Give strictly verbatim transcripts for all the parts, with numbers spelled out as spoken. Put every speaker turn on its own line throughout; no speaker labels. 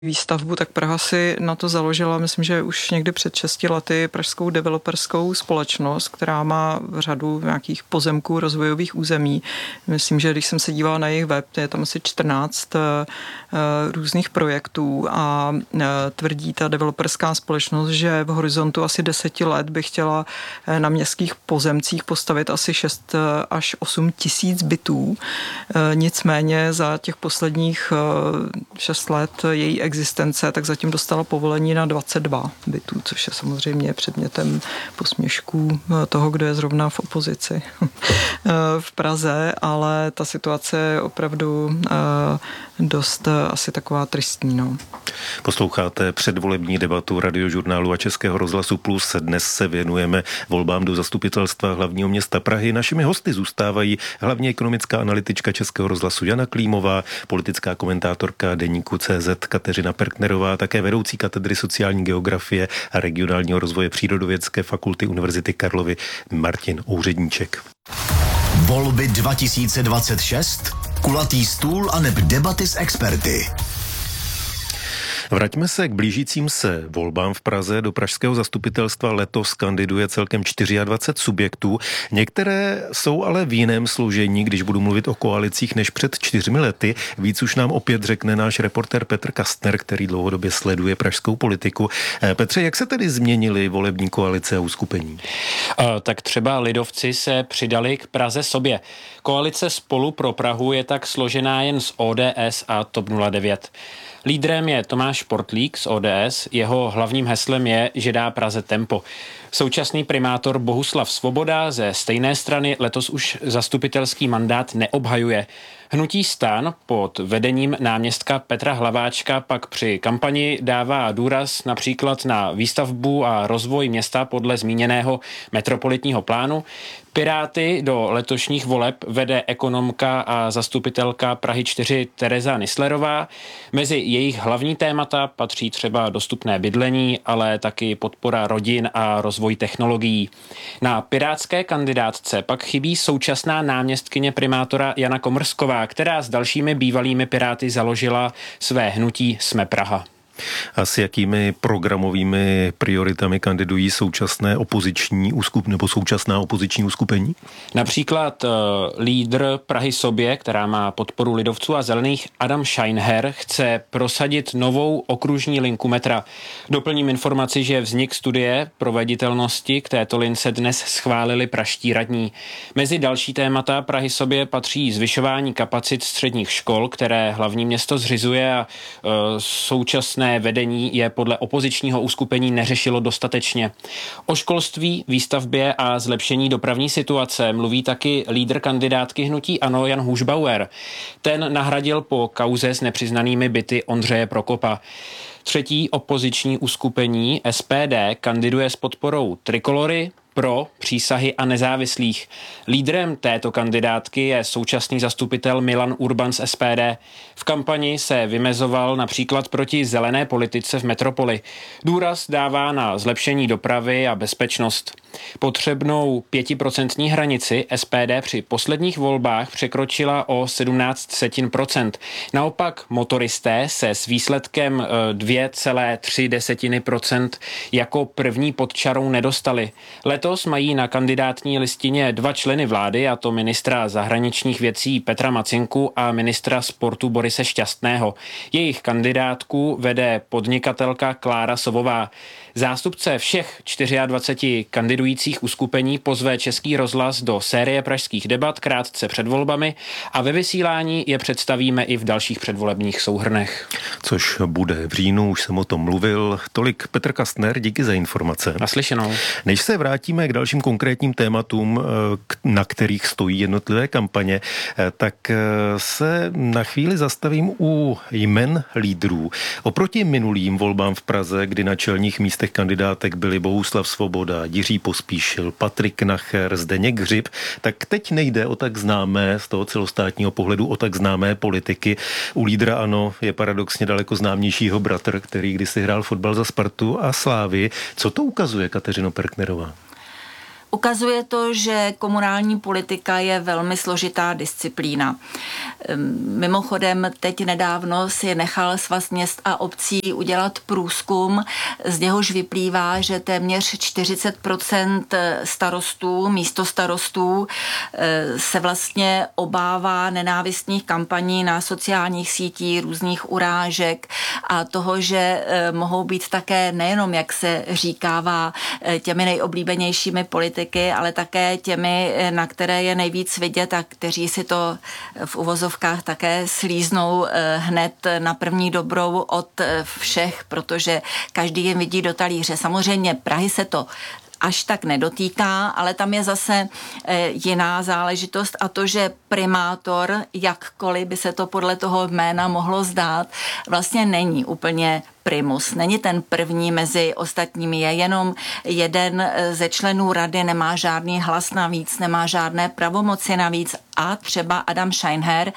výstavbu, tak Praha si na to založila, myslím, že už někdy před šesti lety pražskou developerskou společnost, která má řadu nějakých pozemků rozvojových území. Myslím, že když jsem se dívala na jejich web, je tam asi čtrnáct různých projektů a tvrdí ta developerská společnost, že v horizontu asi deseti let by chtěla na městských pozemcích postavit asi šest až osm tisíc bytů. Nicméně za těch posledních šest let její existence, tak zatím dostala povolení na dvacet dva bytů, což je samozřejmě předmětem posměšků toho, kdo je zrovna v opozici v Praze, ale ta situace je opravdu dost asi taková tristní. No.
Posloucháte předvolební debatu Radiožurnálu a Českého rozhlasu Plus. Dnes se věnujeme volbám do zastupitelstva hlavního města Prahy. Našimi hosty zůstávají hlavně ekonomická analytička Českého rozhlasu Jana Klímová, politická komentátorka deníku C Z Kateřina Perknerová, také vedoucí katedry sociální geografie a regionálního rozvoje Přírodovědské fakulty Univerzity Karlovy Martin Ouředníček.
Volby dva tisíce dvacet šest, kulatý stůl aneb debaty s experty.
Vraťme se k blížícím se volbám v Praze. Do pražského zastupitelstva letos kandiduje celkem dvacet čtyři subjektů. Některé jsou ale v jiném složení, když budu mluvit o koalicích, než před čtyřmi lety. Víc už nám opět řekne náš reportér Petr Kastner, který dlouhodobě sleduje pražskou politiku. Petře, jak se tedy změnily volební koalice a uskupení?
Tak třeba lidovci se přidali k Praze sobě. Koalice Spolu pro Prahu je tak složená jen z O D S a TOP nula devět. Lídrem je Tomáš Portlík z O D S, jeho hlavním heslem je, že dá Praze tempo. Současný primátor Bohuslav Svoboda ze stejné strany letos už zastupitelský mandát neobhajuje. Hnutí STAN pod vedením náměstka Petra Hlaváčka pak při kampani dává důraz například na výstavbu a rozvoj města podle zmíněného metropolitního plánu. Piráty do letošních voleb vede ekonomka a zastupitelka Prahy čtyři Tereza Nyslerová. Mezi jejich hlavní témata patří třeba dostupné bydlení, ale taky podpora rodin a rozvoj technologií. Na pirátské kandidátce pak chybí současná náměstkyně primátora Jana Komrsková, která s dalšími bývalými piráty založila své hnutí Jsme Praha.
A s jakými programovými prioritami kandidují současné opoziční uskup, nebo současná opoziční uskupení?
Například uh, lídr Prahy sobě, která má podporu lidovců a zelených, Adam Scheinher, chce prosadit novou okružní linku metra. Doplním informaci, že vznik studie proveditelnosti k této lince dnes schválili pražští radní. Mezi další témata Prahy sobě patří zvyšování kapacit středních škol, které hlavní město zřizuje a uh, současné vedení je podle opozičního uskupení neřešilo dostatečně. O školství, výstavbě a zlepšení dopravní situace mluví taky lídr kandidátky hnutí ANO Jan Hušbauer. Ten nahradil po kauze s nepřiznanými byty Ondřeje Prokopa. Třetí opoziční uskupení S P D kandiduje s podporou Trikolory, Pro, Přísahy a nezávislých. Lídrem této kandidátky je současný zastupitel Milan Urban z S P D. V kampani se vymezoval například proti zelené politice v metropoli. Důraz dává na zlepšení dopravy a bezpečnost. Potřebnou pětiprocentní hranici S P D při posledních volbách překročila o sedmnáct setin procent. Naopak motoristé se s výsledkem dvě celé tři desetiny procent jako první pod čarou nedostali. Letos mají na kandidátní listině dva členy vlády, a to ministra zahraničních věcí Petra Macinku a ministra sportu Borise Šťastného. Jejich kandidátku vede podnikatelka Klára Sovová. Zástupce všech dvaceti čtyři kandidujících uskupení pozve Český rozhlas do série pražských debat krátce před volbami a ve vysílání je představíme i v dalších předvolebních souhrnech.
Což bude v říjnu, už jsem o tom mluvil. Tolik Petr Kastner, díky za informace.
Naslyšenou.
Než se vrátíme k dalším konkrétním tématům, na kterých stojí jednotlivé kampaně, tak se na chvíli zastavím u jmen lídrů. Oproti minulým volbám v Praze, kdy na čelních místech kandidátek byli Bohuslav Svoboda, Jiří Pospíšil, Patrik Nacher, Zdeněk Hřib, tak teď nejde o tak známé, z toho celostátního pohledu, o tak známé politiky. U lídra ANO je paradoxně daleko známějšího bratr, který kdysi hrál fotbal za Spartu a Slávy. Co to ukazuje, Kateřino Perknerová?
Ukazuje to, že komunální politika je velmi složitá disciplína. Mimochodem, teď nedávno si nechal Svaz měst a obcí udělat průzkum, z něhož vyplývá, že téměř čtyřicet procent starostů, místostarostů se vlastně obává nenávistných kampaní na sociálních sítích, různých urážek a toho, že mohou být také nejenom, jak se říkává, těmi nejoblíbenějšími politiky, ale také těmi, na které je nejvíc vidět a kteří si to v uvozovkách také slíznou hned na první dobrou od všech, protože každý jim vidí do talíře. Samozřejmě Prahy se to až tak nedotýká, ale tam je zase jiná záležitost a to, že primátor, jakkoliv by se to podle toho jména mohlo zdát, vlastně není úplně primus. Není ten první mezi ostatními, je jenom jeden ze členů rady, nemá žádný hlas navíc, nemá žádné pravomoci navíc a třeba Adam Scheinher,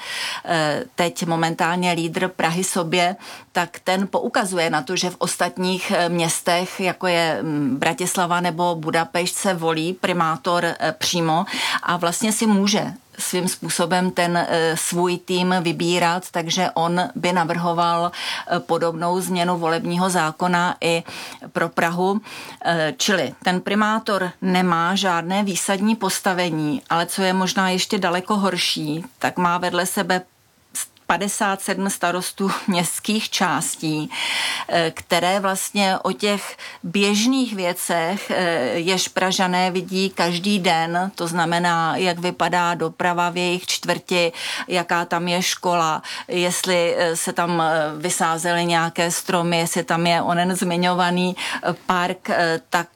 teď momentálně lídr Prahy sobě, tak ten poukazuje na to, že v ostatních městech, jako je Bratislava nebo Budapešť, se volí primátor přímo a vlastně si může svým způsobem ten e, svůj tým vybírat, takže on by navrhoval e, podobnou změnu volebního zákona i pro Prahu. E, čili ten primátor nemá žádné výsadní postavení, ale co je možná ještě daleko horší, tak má vedle sebe padesát sedm starostů městských částí, které vlastně o těch běžných věcech, jež Pražané vidí každý den, to znamená, jak vypadá doprava v jejich čtvrti, jaká tam je škola, jestli se tam vysázely nějaké stromy, jestli tam je onen zmiňovaný park, tak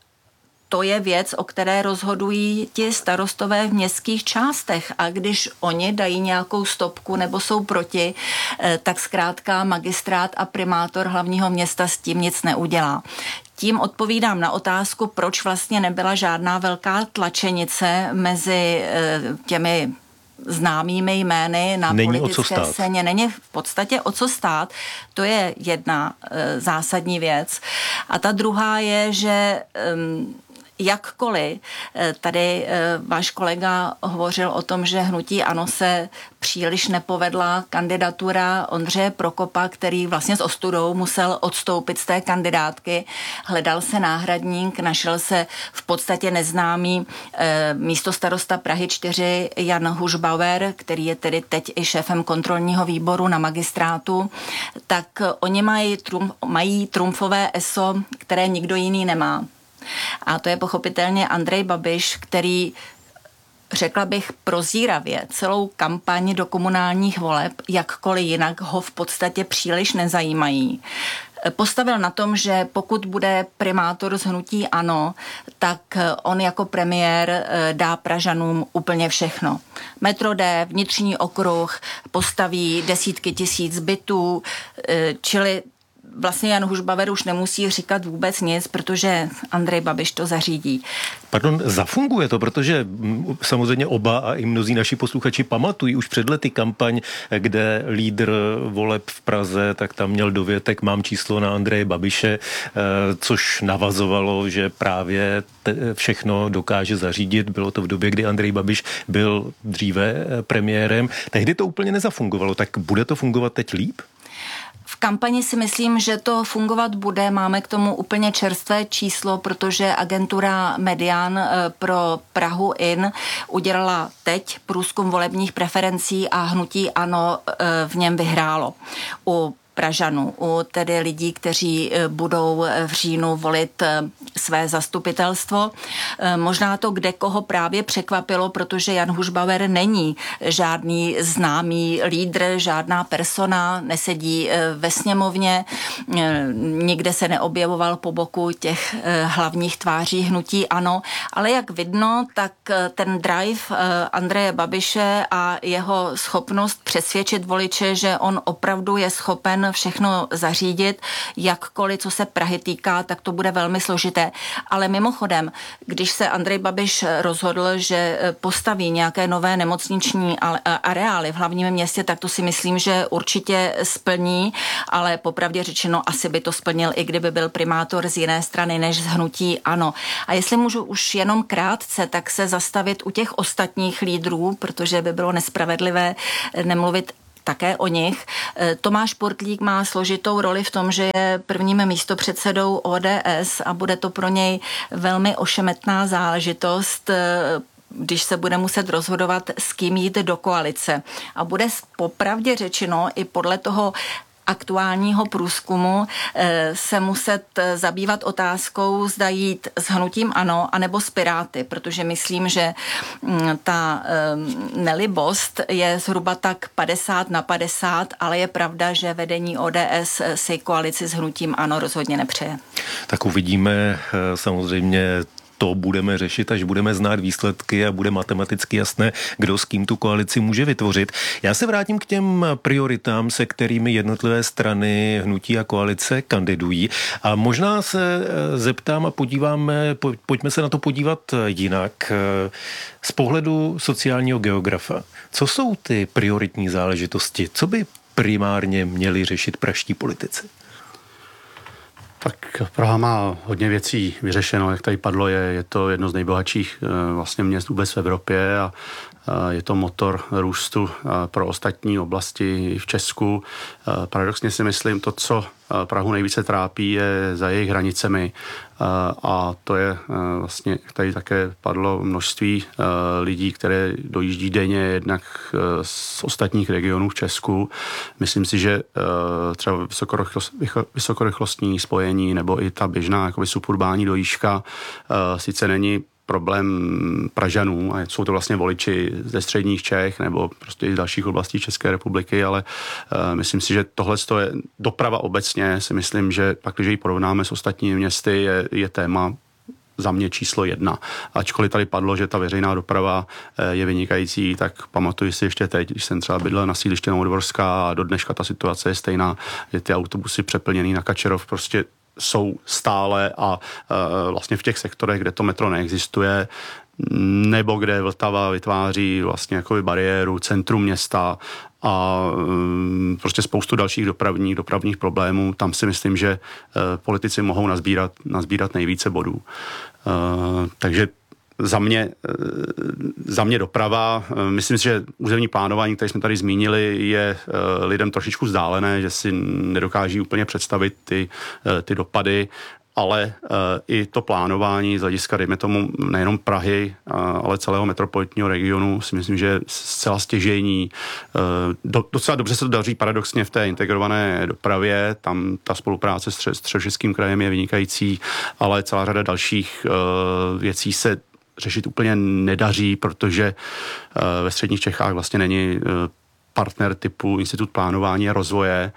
to je věc, o které rozhodují ti starostové v městských částech a když oni dají nějakou stopku nebo jsou proti, tak zkrátka magistrát a primátor hlavního města s tím nic neudělá. Tím odpovídám na otázku, proč vlastně nebyla žádná velká tlačenice mezi těmi známými jmény na
Není
politické scéně. Není v podstatě o co stát. To je jedna e, zásadní věc. A ta druhá je, že e, jakkoliv tady váš kolega hovořil o tom, že hnutí ANO se příliš nepovedla kandidatura Ondřeje Prokopa, který vlastně s ostudou musel odstoupit z té kandidátky. Hledal se náhradník, našel se v podstatě neznámý eh, místostarosta Prahy čtyři Jan Hušbauer, který je tedy teď i šéfem kontrolního výboru na magistrátu. Tak oni mají, trumf, mají trumfové eso, které nikdo jiný nemá. A to je pochopitelně Andrej Babiš, který, řekla bych prozíravě, celou kampaň do komunálních voleb, jakkoliv jinak ho v podstatě příliš nezajímají. Postavil na tom, že pokud bude primátor z hnutí ANO, tak on jako premiér dá Pražanům úplně všechno. Metro D, vnitřní okruh, postaví desítky tisíc bytů, čili vlastně Jan Hušbauer už nemusí říkat vůbec nic, protože Andrej Babiš to zařídí.
Pardon, zafunguje to, protože samozřejmě oba a i mnozí naši posluchači pamatují už před lety kampaň, kde lídr voleb v Praze, tak tam měl dovětek, mám číslo na Andreje Babiše, což navazovalo, že právě všechno dokáže zařídit. Bylo to v době, kdy Andrej Babiš byl dříve premiérem. Tehdy to úplně nezafungovalo, tak bude to fungovat teď líp?
V kampani si myslím, že to fungovat bude. Máme k tomu úplně čerstvé číslo, protože agentura Median pro Prahu In udělala teď průzkum volebních preferencí a hnutí ANO v něm vyhrálo. U Pražanů, u tedy lidí, kteří budou v říjnu volit své zastupitelstvo. Možná to kdekoho právě překvapilo, protože Jan Hušbauer není žádný známý lídr, žádná persona, nesedí ve sněmovně, nikde se neobjevoval po boku těch hlavních tváří hnutí ANO, ale jak vidno, tak ten drive Andreje Babiše a jeho schopnost přesvědčit voliče, že on opravdu je schopen všechno zařídit, jakkoliv, co se Prahy týká, tak to bude velmi složité. je. Ale mimochodem, když se Andrej Babiš rozhodl, že postaví nějaké nové nemocniční areály v hlavním městě, tak to si myslím, že určitě splní, ale popravdě řečeno asi by to splnil, i kdyby byl primátor z jiné strany než z hnutí ANO. A jestli můžu už jenom krátce, tak se zastavit u těch ostatních lídrů, protože by bylo nespravedlivé nemluvit také o nich. Tomáš Portlík má složitou roli v tom, že je prvním místopředsedou O D S a bude to pro něj velmi ošemetná záležitost, když se bude muset rozhodovat, s kým jít do koalice. A bude popravdě řečeno i podle toho aktuálního průzkumu se muset zabývat otázkou, zda jít s hnutím ANO anebo s Piráty, protože myslím, že ta nelibost je zhruba tak padesát na padesát, ale je pravda, že vedení O D S si koalici s hnutím ANO rozhodně nepřeje.
Tak uvidíme samozřejmě. To budeme řešit, až budeme znát výsledky a bude matematicky jasné, kdo s kým tu koalici může vytvořit. Já se vrátím k těm prioritám, se kterými jednotlivé strany, hnutí a koalice kandidují. A možná se zeptám a podíváme, pojďme se na to podívat jinak. Z pohledu sociálního geografa, co jsou ty prioritní záležitosti? Co by primárně měli řešit pražští politici?
Tak Praha má hodně věcí vyřešeno, jak tady padlo, je, je to jedno z nejbohatších vlastně měst vůbec v Evropě a je to motor růstu pro ostatní oblasti v Česku. Paradoxně si myslím, to, co Prahu nejvíce trápí, je za jejich hranicemi a to je vlastně, tady také padlo množství lidí, které dojíždí denně jednak z ostatních regionů v Česku. Myslím si, že třeba vysokorychlostní spojení nebo i ta běžná jakoby suburbální dojížďka sice není problém Pražanů, a jsou to vlastně voliči ze středních Čech nebo prostě i z dalších oblastí České republiky, ale uh, myslím si, že tohle je doprava obecně, si myslím, že pak, když ji porovnáme s ostatními městy, je, je téma za mě číslo jedna. Ačkoliv tady padlo, že ta veřejná doprava je vynikající, tak pamatuju si ještě teď, když jsem třeba bydlel na sídliště Novodvorská a do dneška ta situace je stejná, že ty autobusy přeplněný na Kačerov prostě jsou stále a e, vlastně v těch sektorech, kde to metro neexistuje, nebo kde Vltava vytváří vlastně jakoby bariéru, centrum města a e, prostě spoustu dalších dopravních, dopravních problémů. Tam si myslím, že e, politici mohou nazbírat, nazbírat nejvíce bodů. E, takže Za mě, za mě doprava, myslím si, že územní plánování, které jsme tady zmínili, je lidem trošičku vzdálené, že si nedokáží úplně představit ty, ty dopady, ale i to plánování z hlediska, dejme tomu, nejenom Prahy, ale celého metropolitního regionu si myslím, že je zcela stěžejní. Docela dobře se to daří paradoxně v té integrované dopravě, tam ta spolupráce s Středočeským krajem je vynikající, ale celá řada dalších věcí se řešit úplně nedaří, protože ve středních Čechách vlastně není partner typu Institut plánování a rozvoje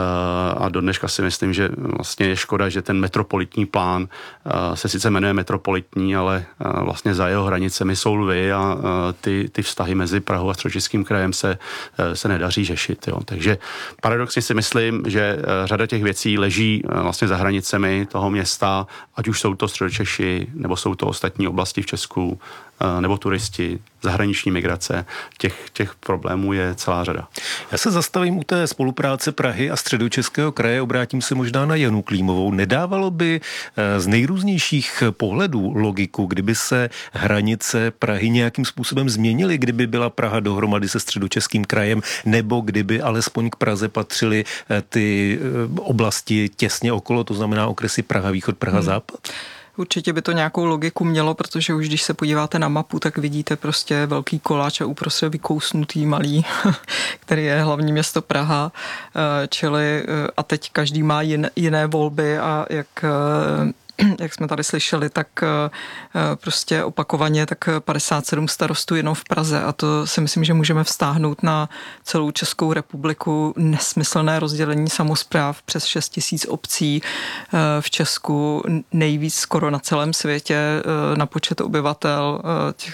a do dneška si myslím, že vlastně je škoda, že ten metropolitní plán se sice jmenuje metropolitní, ale vlastně za jeho hranicemi jsou Lvy a ty, ty vztahy mezi Prahou a Středočeským krajem se, se nedaří řešit. Jo. Takže paradoxně si myslím, že řada těch věcí leží vlastně za hranicemi toho města, ať už jsou to Středočeši, nebo jsou to ostatní oblasti v Česku, nebo turisti, zahraniční migrace. Těch, těch problémů je celá řada.
Já se zastavím u té spolupráce Prahy a Středočeského kraje, obrátím se možná na Janu Klímovou. Nedávalo by z nejrůznějších pohledů logiku, kdyby se hranice Prahy nějakým způsobem změnily, kdyby byla Praha dohromady se Středočeským krajem, nebo kdyby alespoň k Praze patřily ty oblasti těsně okolo, to znamená okresy Praha východ, Praha západ? Hmm.
Určitě by to nějakou logiku mělo, protože už když se podíváte na mapu, tak vidíte prostě velký koláč a uprostřed vykousnutý malý, který je hlavní město Praha, čili a teď každý má jin, jiné volby a jak jak jsme tady slyšeli, tak prostě opakovaně tak padesát sedm starostů jenom v Praze a to si myslím, že můžeme vztáhnout na celou Českou republiku. Nesmyslné rozdělení samospráv přes šest tisíc obcí v Česku, nejvíc skoro na celém světě na počet obyvatel těch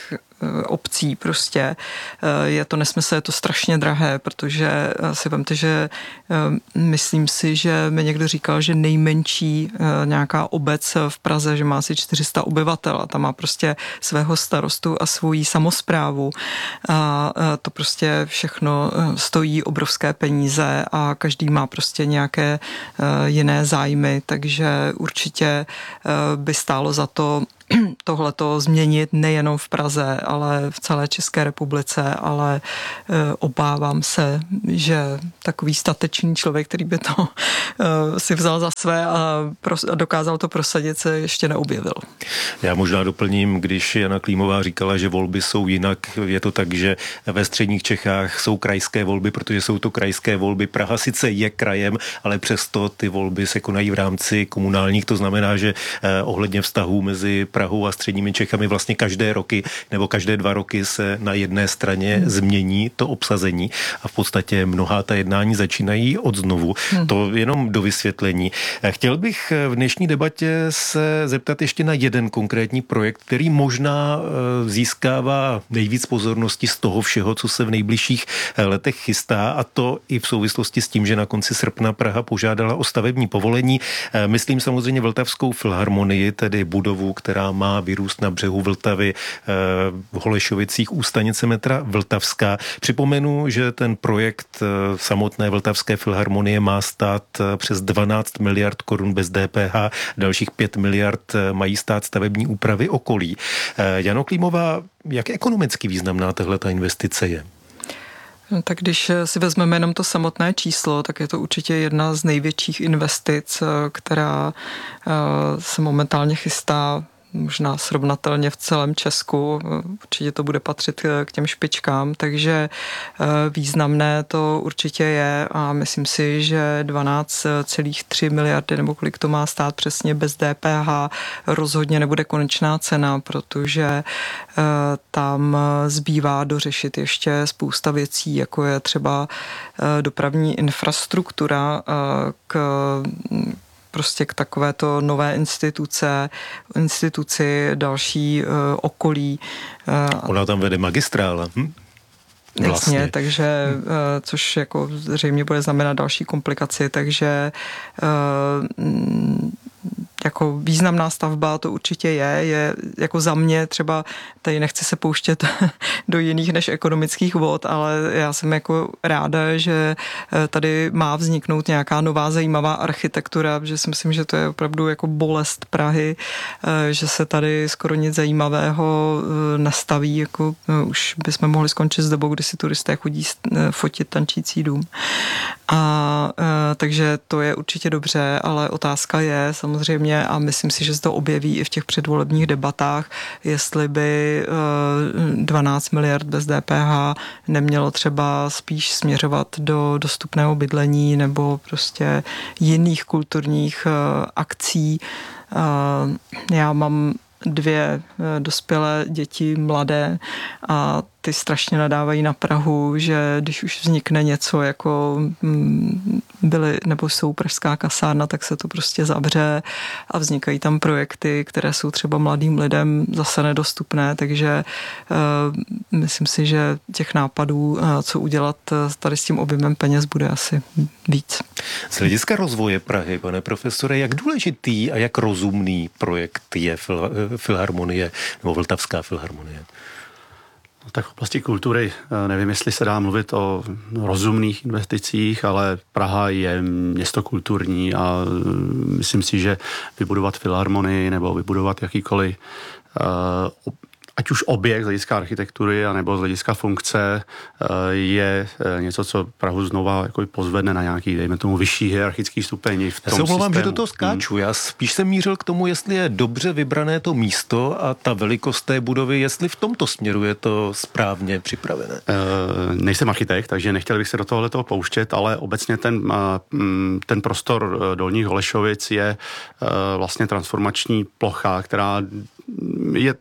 obcí prostě. Je to nesmysl, je to strašně drahé, protože si vemte, že myslím si, že mi někdo říkal, že nejmenší nějaká obec v Praze, že má asi čtyři sta obyvatel a tam má prostě svého starostu a svoji samosprávu. A to prostě všechno stojí obrovské peníze a každý má prostě nějaké jiné zájmy, takže určitě by stálo za to tohleto změnit nejenom v Praze, ale v celé České republice, ale obávám se, že takový statečný člověk, který by to si vzal za své a dokázal to prosadit, se ještě neobjevil.
Já možná doplním, když Jana Klímová říkala, že volby jsou jinak, je to tak, že ve středních Čechách jsou krajské volby, protože jsou to krajské volby. Praha sice je krajem, ale přesto ty volby se konají v rámci komunálních, to znamená, že ohledně vztahů mezi Prahou a středními Čechami vlastně každé roky nebo každé dva roky se na jedné straně hmm. změní to obsazení a v podstatě mnohá ta jednání začínají od znovu. Hmm. To jenom do vysvětlení. Chtěl bych v dnešní debatě se zeptat ještě na jeden konkrétní projekt, který možná získává nejvíc pozornosti z toho všeho, co se v nejbližších letech chystá, a to i v souvislosti s tím, že na konci srpna Praha požádala o stavební povolení. Myslím samozřejmě Vltavskou filharmonii, tedy budovu, která má vyrůst na břehu Vltavy v Holešovicích u stanice metra Vltavská. Připomenu, že ten projekt samotné Vltavské filharmonie má stát přes dvanáct miliard korun bez D P H, dalších pět miliard mají stát stavební úpravy okolí. Jano Klímová, jak ekonomicky významná tahleta investice je?
Tak když si vezmeme jenom to samotné číslo, tak je to určitě jedna z největších investic, která se momentálně chystá možná srovnatelně v celém Česku. Určitě to bude patřit k těm špičkám, takže významné to určitě je a myslím si, že dvanáct celá tři miliardy nebo kolik to má stát přesně bez D P H rozhodně nebude konečná cena, protože tam zbývá dořešit ještě spousta věcí, jako je třeba dopravní infrastruktura k prostě k takovéto nové instituce, instituci, další uh, okolí.
Uh, Ona tam vede magistrála. Hm?
Vlastně. Jasně, takže, uh, což jako zřejmě bude znamenat další komplikaci, takže uh, jako významná stavba to určitě je, je jako za mě třeba, tady nechci se pouštět do jiných než ekonomických vod, ale já jsem jako ráda, že tady má vzniknout nějaká nová zajímavá architektura, že si myslím, že to je opravdu jako bolest Prahy, že se tady skoro nic zajímavého nestaví, jako už bychom mohli skončit s dobou, kdy si turisté chodí fotit tančící dům. A takže to je určitě dobře, ale otázka je samozřejmě, a myslím si, že se to objeví i v těch předvolebních debatách, jestli by dvanáct miliard bez D P H nemělo třeba spíš směřovat do dostupného bydlení nebo prostě jiných kulturních akcí. Já mám dvě dospělé děti, mladé, a ty strašně nadávají na Prahu, že když už vznikne něco jako byly nebo jsou pražská kasárna, tak se to prostě zavře a vznikají tam projekty, které jsou třeba mladým lidem zase nedostupné, takže uh, myslím si, že těch nápadů, uh, co udělat tady s tím objemem peněz, bude asi víc.
Z hlediska rozvoje Prahy, pane profesore, jak důležitý a jak rozumný projekt je fil- Filharmonie nebo Vltavská filharmonie?
Tak v oblasti kultury nevím, jestli se dá mluvit o rozumných investicích, ale Praha je město kulturní a myslím si, že vybudovat filharmonii nebo vybudovat jakýkoliv ať už objekt z hlediska architektury anebo z hlediska funkce je něco, co Prahu znova jako pozvedne na nějaký, dejme tomu, vyšší hierarchický stupeň v tom
Já se omlouvám,
systému.
že do toho skáču. Já spíš jsem mířil k tomu, jestli je dobře vybrané to místo a ta velikost té budovy, jestli v tomto směru je to správně připravené.
E, nejsem architekt, takže nechtěl bych se do tohoto pouštět, ale obecně ten, ten prostor Dolních Holešovic je vlastně transformační plocha, která je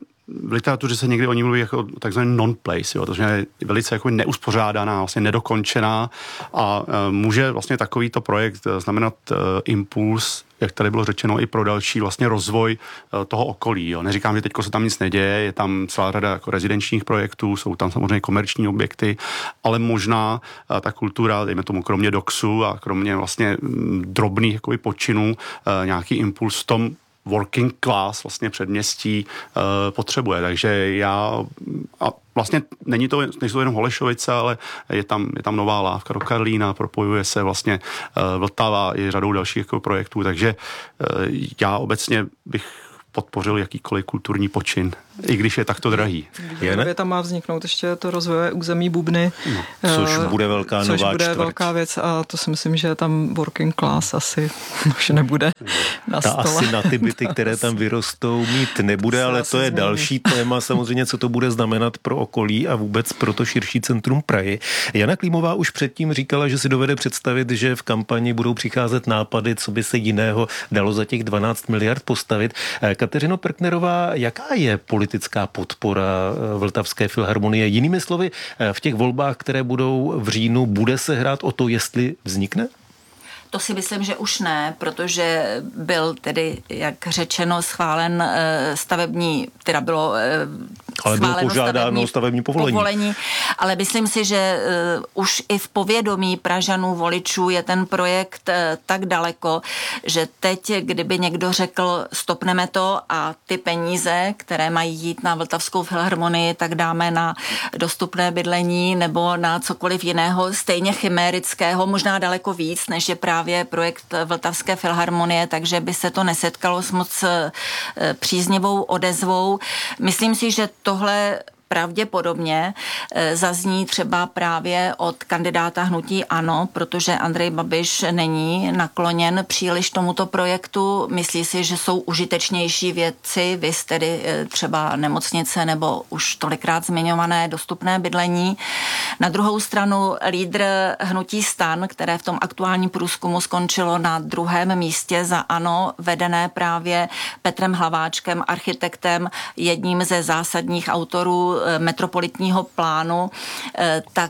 v literatuře se někdy o ní mluví jako takzvaný non-place, jo, to je velice jako neuspořádaná, vlastně nedokončená a může vlastně takovýto projekt znamenat impuls, jak tady bylo řečeno, i pro další vlastně rozvoj toho okolí. Jo. Neříkám, že teďko se tam nic neděje, je tam celá řada jako rezidenčních projektů, jsou tam samozřejmě komerční objekty, ale možná ta kultura, dejme tomu kromě doxu a kromě vlastně drobných jakoby počinů, nějaký impuls v tom working class vlastně předměstí uh, potřebuje. Takže já a vlastně není to, nejsou to jenom Holešovice, ale je tam, je tam nová lávka do Karlína, propojuje se vlastně uh, Vltava i řadou dalších jako projektů, takže uh, já obecně bych podpořil jakýkoliv kulturní počin, i když je takto drahý.
Je tam má vzniknout ještě to rozvojové území Bubny.
No, což bude velká
což
nová
bude
čtvrť.
velká věc a to si myslím, že tam working class asi už nebude na
Ta
stole.
asi na ty byty, které tam vyrostou, mít nebude, ale to je změní. Další téma, samozřejmě, co to bude znamenat pro okolí a vůbec pro to širší centrum Prahy. Jana Klímová už předtím říkala, že si dovede představit, že v kampani budou přicházet nápady, co by se jiného dalo za těch dvanáct miliard postavit. Kateřino Perknerová, jaká je politická podpora Vltavské filharmonie? Jinými slovy, v těch volbách, které budou v říjnu, bude se hrát o to, jestli vznikne?
To si myslím, že už ne, protože byl tedy, jak řečeno, schválen stavební, teda bylo
ale bylo požádáno stavební, stavební povolení. povolení.
Ale myslím si, že uh, už i v povědomí Pražanů voličů je ten projekt uh, tak daleko, že teď, kdyby někdo řekl, stopneme to a ty peníze, které mají jít na Vltavskou filharmonii, tak dáme na dostupné bydlení nebo na cokoliv jiného, stejně chimérického, možná daleko víc, než je právě projekt Vltavské filharmonie, takže by se to nesetkalo s moc uh, příznivou odezvou. Myslím si, že tohle pravděpodobně zazní třeba právě od kandidáta hnutí ANO, protože Andrej Babiš není nakloněn příliš tomuto projektu. Myslí si, že jsou užitečnější věci, viz tedy třeba nemocnice nebo už tolikrát zmiňované dostupné bydlení. Na druhou stranu lídr hnutí STAN, které v tom aktuálním průzkumu skončilo na druhém místě za ANO, vedené právě Petrem Hlaváčkem, architektem, jedním ze zásadních autorů metropolitního plánu, tak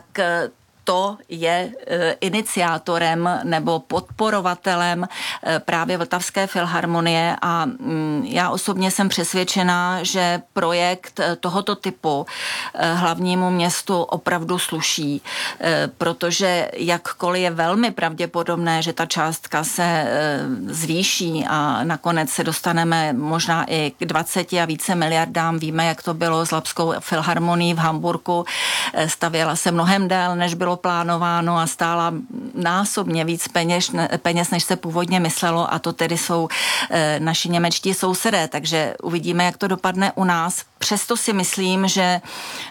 to je iniciátorem nebo podporovatelem právě Vltavské filharmonie a já osobně jsem přesvědčená, že projekt tohoto typu hlavnímu městu opravdu sluší, protože jakkoliv je velmi pravděpodobné, že ta částka se zvýší a nakonec se dostaneme možná i k dvaceti a více miliardám. Víme, jak to bylo s Labskou filharmonií v Hamburku. Stavěla se mnohem déle, než bylo plánováno a stála násobně víc peněz, peněz, než se původně myslelo a to tedy jsou e, naši němečtí sousedé, takže uvidíme, jak to dopadne u nás. Přesto si myslím, že e,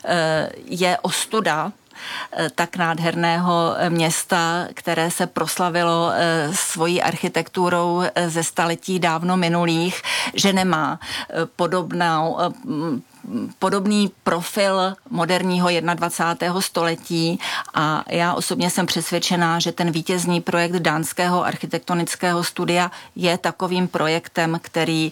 je ostuda tak nádherného města, které se proslavilo svojí architekturou ze staletí dávno minulých, že nemá podobnou podobný profil moderního dvacátého prvního století a já osobně jsem přesvědčená, že ten vítězný projekt dánského architektonického studia je takovým projektem, který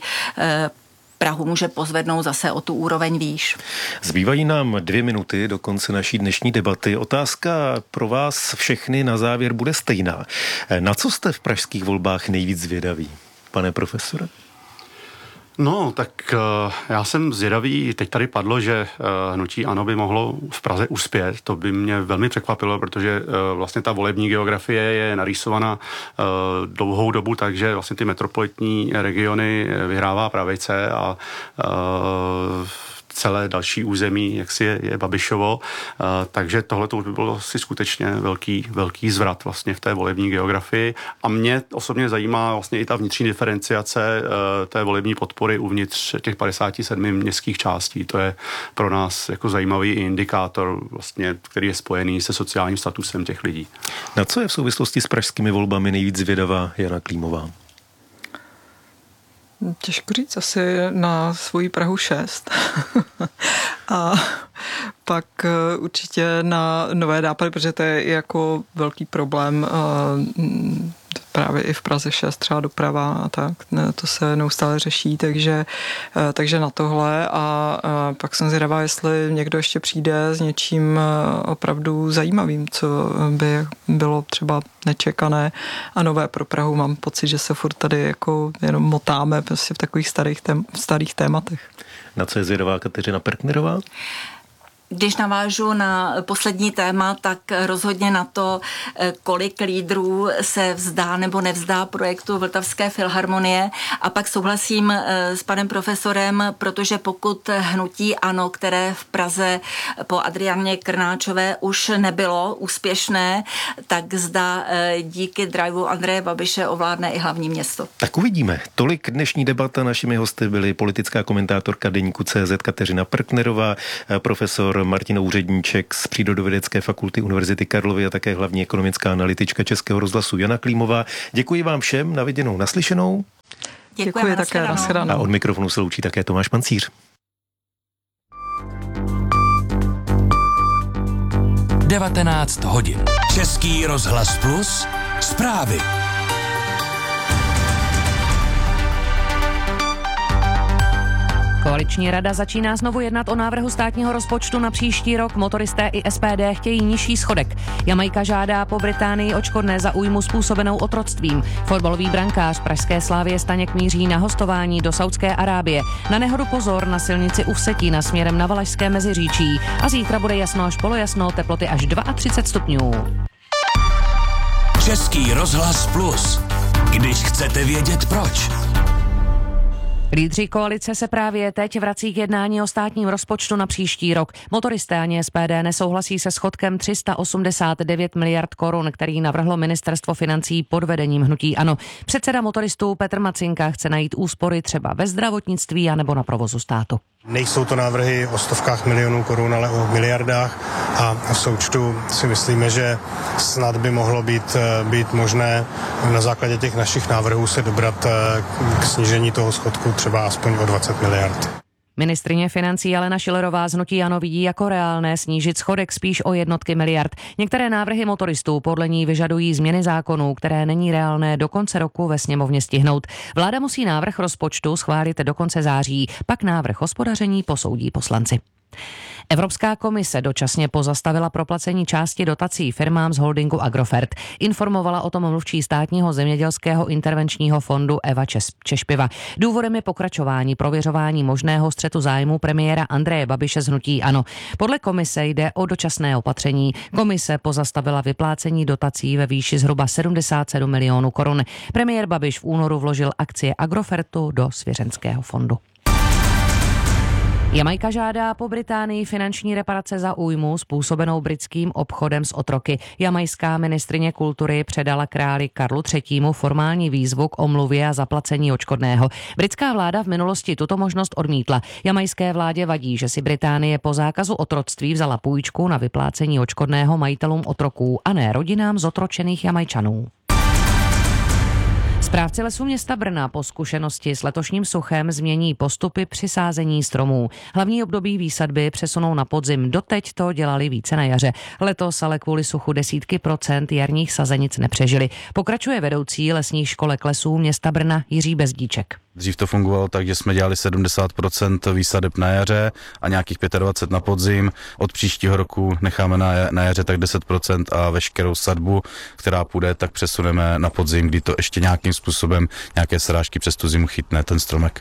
Prahu může pozvednout zase o tu úroveň výš.
Zbývají nám dvě minuty do konce naší dnešní debaty. Otázka pro vás všechny na závěr bude stejná. Na co jste v pražských volbách nejvíc zvědaví, pane profesore?
No, tak uh, já jsem zvědavý, teď tady padlo, že uh, hnutí ANO by mohlo v Praze uspět, to by mě velmi překvapilo, protože uh, vlastně ta volební geografie je narýsovaná uh, dlouhou dobu, takže vlastně ty metropolitní regiony vyhrává pravice a uh, celé další území, jak si je, je Babišovo, uh, takže tohle to by bylo si skutečně velký, velký zvrat vlastně v té volební geografii a mě osobně zajímá vlastně i ta vnitřní diferenciace uh, té volební podpory uvnitř těch padesáti sedmi městských částí. To je pro nás jako zajímavý indikátor vlastně, který je spojený se sociálním statusem těch lidí.
Na co je v souvislosti s pražskými volbami nejvíc zvědavá Jana Klímová?
Těžko říct, asi na svoji Prahu šest. A pak určitě na nové nápady, protože to je jako velký problém právě i v Praze šest třeba doprava a tak, to se neustále řeší, takže, takže na tohle a pak jsem zvědavá, jestli někdo ještě přijde s něčím opravdu zajímavým, co by bylo třeba nečekané a nové pro Prahu. Mám pocit, že se furt tady jako jenom motáme prostě v takových starých, tém, starých tématech.
Na co je zvědavá Kateřina Perknerová?
Když navážu na poslední téma, tak rozhodně na to, kolik lídrů se vzdá nebo nevzdá projektu Vltavské filharmonie. A pak souhlasím s panem profesorem, protože pokud hnutí ANO, které v Praze po Adrianě Krnáčové už nebylo úspěšné, tak zda díky driveu Andreje Babiše ovládne i hlavní město.
Tak uvidíme. Tolik dnešní debata. Našimi hosty byly politická komentátorka deníku C Z Kateřina Perknerová, profesor Martin Úředníček z Přírodovědecké fakulty Univerzity Karlovy a také hlavní ekonomická analytička Českého rozhlasu Jana Klímová. Děkuji vám všem, na viděnou, naslyšenou.
Děkuji, Děkuji také, nashledanou.
A od mikrofonu se loučí také Tomáš Pancíř.
devatenáct hodin. Český rozhlas Plus, zprávy.
Koaliční rada začíná znovu jednat o návrhu státního rozpočtu na příští rok. Motoristé i S P D chtějí nižší schodek. Jamajka žádá po Británii odškodné za újmu způsobenou otroctvím. Fotbalový brankář pražské Slavie Staněk míří na hostování do Saudské Arábie. Na nehodu pozor na silnici u Vsetína směrem na Valašské Meziříčí. A zítra bude jasno až polojasno, teploty až třicet dva stupňů.
Český rozhlas Plus. Když chcete vědět proč.
Lídři koalice se právě teď vrací k jednání o státním rozpočtu na příští rok. Motoristé ani S P D nesouhlasí se schodkem tři sta osmdesát devět miliard korun, který navrhlo ministerstvo financí pod vedením hnutí ANO. Předseda motoristů Petr Macinka chce najít úspory třeba ve zdravotnictví a nebo na provozu státu.
Nejsou to návrhy o stovkách milionů korun, ale o miliardách a v součtu si myslíme, že snad by mohlo být, být možné na základě těch našich návrhů se dobrat k snížení toho schodku třeba aspoň o dvacet miliard.
Ministryně financí Alena Schillerová z hnutí ANO vidí jako reálné snížit schodek spíš o jednotky miliard. Některé návrhy motoristů podle ní vyžadují změny zákonů, které není reálné do konce roku ve sněmovně stihnout. Vláda musí návrh rozpočtu schválit do konce září, pak návrh hospodaření posoudí poslanci. Evropská komise dočasně pozastavila proplacení části dotací firmám z holdingu Agrofert. Informovala o tom mluvčí státního zemědělského intervenčního fondu Eva Češpiva. Důvodem je pokračování prověřování možného střetu zájmu premiéra Andreje Babiše z hnutí ANO. Podle komise jde o dočasné opatření. Komise pozastavila vyplácení dotací ve výši zhruba sedmdesát sedm milionů korun. Premiér Babiš v únoru vložil akcie Agrofertu do svěřenského fondu. Jamajka žádá po Británii finanční reparace za újmu způsobenou britským obchodem s otroky. Jamajská ministryně kultury předala králi Karlu třetímu formální výzvu k omluvě a zaplacení odškodného. Britská vláda v minulosti tuto možnost odmítla. Jamajské vládě vadí, že si Británie po zákazu otroctví vzala půjčku na vyplácení odškodného majitelům otroků a ne rodinám zotročených Jamajčanů. Správci lesů města Brna po zkušenosti s letošním suchem změní postupy při sázení stromů. Hlavní období výsadby přesunou na podzim. Doteď to dělali více na jaře. Letos ale kvůli suchu desítky procent jarních sazenic nepřežili. Pokračuje vedoucí lesních školek lesů města Brna Jiří Bezdíček.
Dřív to fungovalo tak, že jsme dělali sedmdesát procent výsadeb na jaře a nějakých dvacet pět na podzim. Od příštího roku necháme na, na jaře tak deset procent a veškerou sadbu, která půjde, tak přesuneme na podzim, kdy to ještě nějakým způsobem nějaké srážky přes tu zimu chytne ten stromek.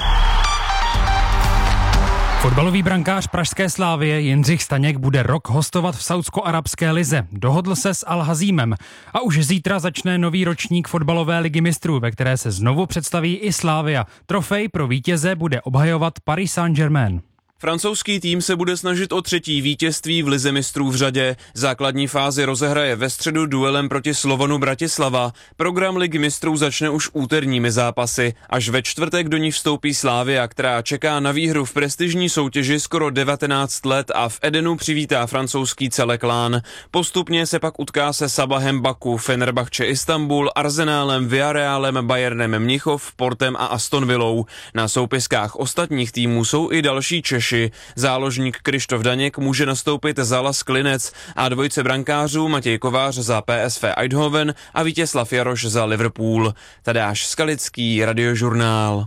Fotbalový brankář pražské Slávie Jindřich Staněk bude rok hostovat v saudsko-arabské lize. Dohodl se s Al Hazímem a už zítra začne nový ročník fotbalové ligy mistrů, ve které se znovu představí i Slavia. Trofej pro vítěze bude obhajovat Paris Saint-Germain.
Francouzský tým se bude snažit o třetí vítězství v lize mistrů v řadě. Základní fázi rozehraje ve středu duelem proti Slovanu Bratislava. Program ligy mistrů začne už úterními zápasy. Až ve čtvrtek do ní vstoupí Slavia, která čeká na výhru v prestižní soutěži skoro devatenáct let a v Edenu přivítá francouzský Celeklán. Postupně se pak utká se Sabahem Baku, Fenerbahce Istanbul, Arsenálem, Villarrealem, Bayernem Mnichov, Portem a Aston Villou. Na soupiskách ostatních týmů jsou i další Češi Buši. Záložník Krištof Daněk může nastoupit za Las Klinec a dvojice brankářů Matěj Kovář za P S V Eindhoven a Vítězslav Jaroš za Liverpool. Tadáš Skalický, Radiožurnál.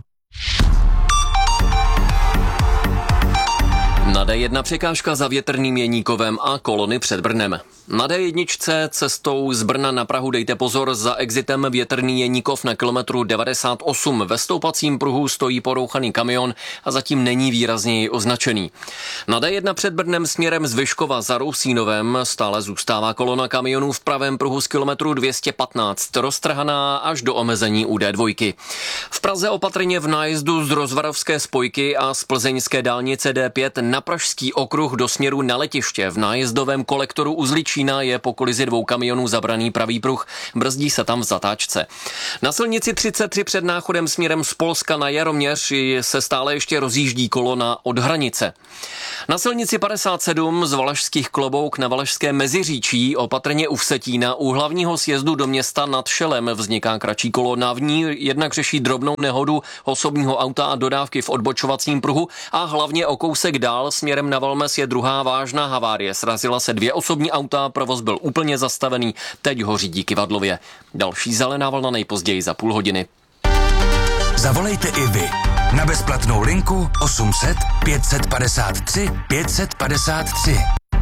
Na dé jedna překážka za Větrným Jeníkovem a kolony před Brnem. Na dé jedna cestou z Brna na Prahu dejte pozor, za exitem Větrný Jeníkov na kilometru devadesát osm. Ve stoupacím pruhu stojí porouchaný kamion a zatím není výrazněji označený. Na dé jedna před Brnem směrem z Vyškova za Rousínovem stále zůstává kolona kamionů v pravém pruhu z kilometru dvě stě patnáct, roztrhaná až do omezení u dé dva. V Praze opatrně v nájezdu z rozvarovské spojky a z plzeňské dálnice dé pět na Pražský okruh do směru na letiště. V nájezdovém kolektoru u Zličína je po kolizi dvou kamionů zabraný pravý pruh, brzdí se tam v zatáčce. Na silnici třicet tři před náchodem směrem z Polska na Jaroměř se stále ještě rozjíždí kolona od hranice. Na silnici padesát sedm z Valašských Klobouk na Valašské Meziříčí opatrně u Vsetína u hlavního sjezdu do města nad Šelem vzniká kratší kolona. V ní jednak řeší drobnou nehodu osobního auta a dodávky v odbočovacím pruhu a hlavně o kousek dál směrem na Valmes je druhá vážná havárie. Srazila se dvě osobní auta, provoz byl úplně zastavený, teď hoří díky Vadlově. Další zelená vlna nejpozději za půl hodiny.
Zavolejte i vy na bezplatnou linku osm set pět padesát tři pět padesát tři.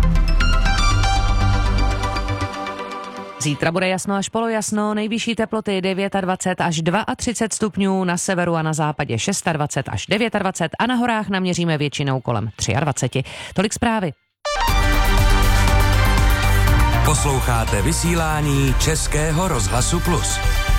Zítra bude jasno až polojasno, nejvyšší teploty dvacet devět až třicet dva stupňů, na severu a na západě dvacet šest až dvacet devět a na horách naměříme většinou kolem dvacet tři. Tolik zprávy.
Posloucháte vysílání Českého rozhlasu Plus.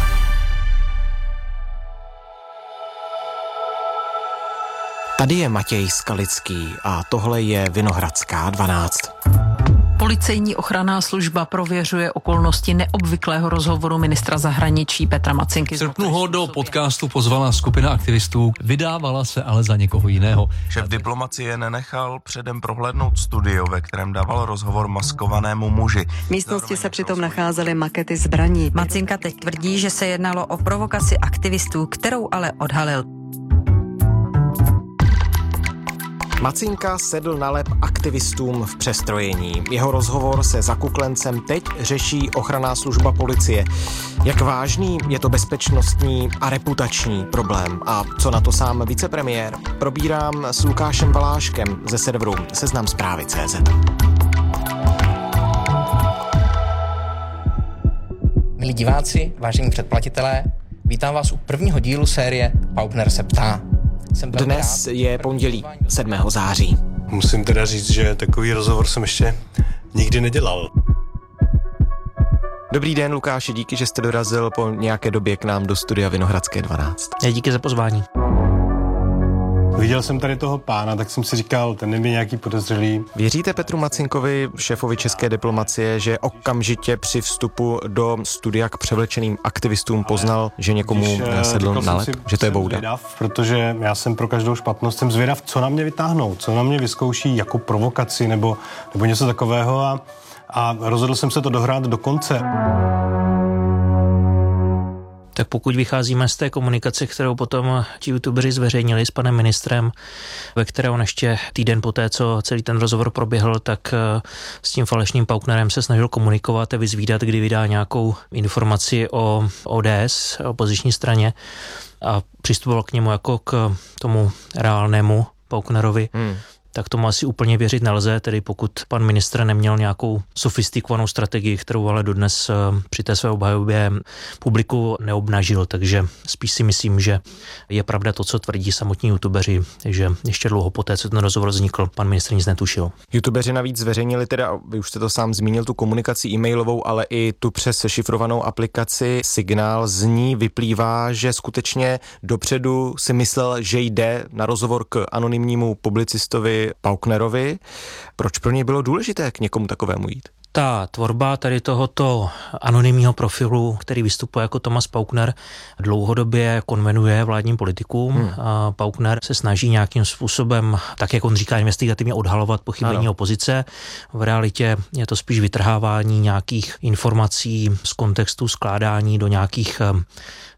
Tady je Matěj Skalický a tohle je Vinohradská dvanáct.
Policejní ochranná služba prověřuje okolnosti neobvyklého rozhovoru ministra zahraničí Petra Macinky.
V srpnu ho do podcastu pozvala skupina aktivistů, vydávala se ale za někoho jiného.
Šéf diplomacie nenechal předem prohlédnout studio, ve kterém dával rozhovor maskovanému muži.
V místnosti se přitom nacházely makety zbraní. Macinka teď tvrdí, že se jednalo o provokaci aktivistů, kterou ale odhalil.
Macinka sedl na lep aktivistům v přestrojení. Jeho rozhovor se zakuklencem teď řeší ochranná služba policie. Jak vážný je to bezpečnostní a reputační problém? A co na to sám vicepremiér? Probírám s Lukášem Valáškem ze serveru Seznam zprávy tečka cé zet.
Milí diváci, vážení předplatitelé, vítám vás u prvního dílu série Paukner se ptá.
Dnes je pondělí sedmého září.
Musím teda říct, že takový rozhovor jsem ještě nikdy nedělal.
Dobrý den, Lukáši, díky, že jste dorazil po nějaké době k nám do studia Vinohradské dvanáct.
Já díky za pozvání.
Viděl jsem tady toho pána, tak jsem si říkal, ten nebyl nějaký podezřelý.
Věříte Petru Macinkovi, šéfovi české diplomacie, že okamžitě při vstupu do studia k převlečeným aktivistům poznal, že někomu Když, sedl na lep, že to je bouda?
Zvědav, protože já jsem pro každou špatnost jsem zvědav, co na mě vytáhnou, co na mě vyzkouší jako provokaci nebo, nebo něco takového a, a rozhodl jsem se to dohrát do konce.
Tak pokud vycházíme z té komunikace, kterou potom ti youtubeři zveřejnili s panem ministrem, ve které on ještě týden poté, co celý ten rozhovor proběhl, tak s tím falešným Pauknerem se snažil komunikovat a vyzvídat, kdy vydá nějakou informaci o O D S, opoziční straně, a přistupoval k němu jako k tomu reálnému Pauknerovi. Hmm. Tak tomu asi úplně věřit nelze, tedy pokud pan ministr neměl nějakou sofistikovanou strategii, kterou ale dodnes při té své obhajobě publiku neobnažil, takže spíš si myslím, že je pravda to, co tvrdí samotní youtubeři, že ještě dlouho poté, co ten rozhovor vznikl, pan ministr nic netušil.
Youtubeři navíc zveřejnili teda, vy už jste to sám zmínil, tu komunikaci e-mailovou, ale i tu přes šifrovanou aplikaci Signál. Z ní vyplývá, že skutečně dopředu si myslel, že jde na rozhovor k anonymnímu publicistovi Pauknerovi. Proč pro něj bylo důležité k někomu takovému jít?
Ta tvorba tady tohoto anonymního profilu, který vystupuje jako Thomas Paukner, dlouhodobě konvenuje vládním politikům. Hmm. A Paukner se snaží nějakým způsobem, tak jak on říká, investigativně odhalovat pochybení ano. opozice. V realitě je to spíš vytrhávání nějakých informací z kontextu, skládání do nějakých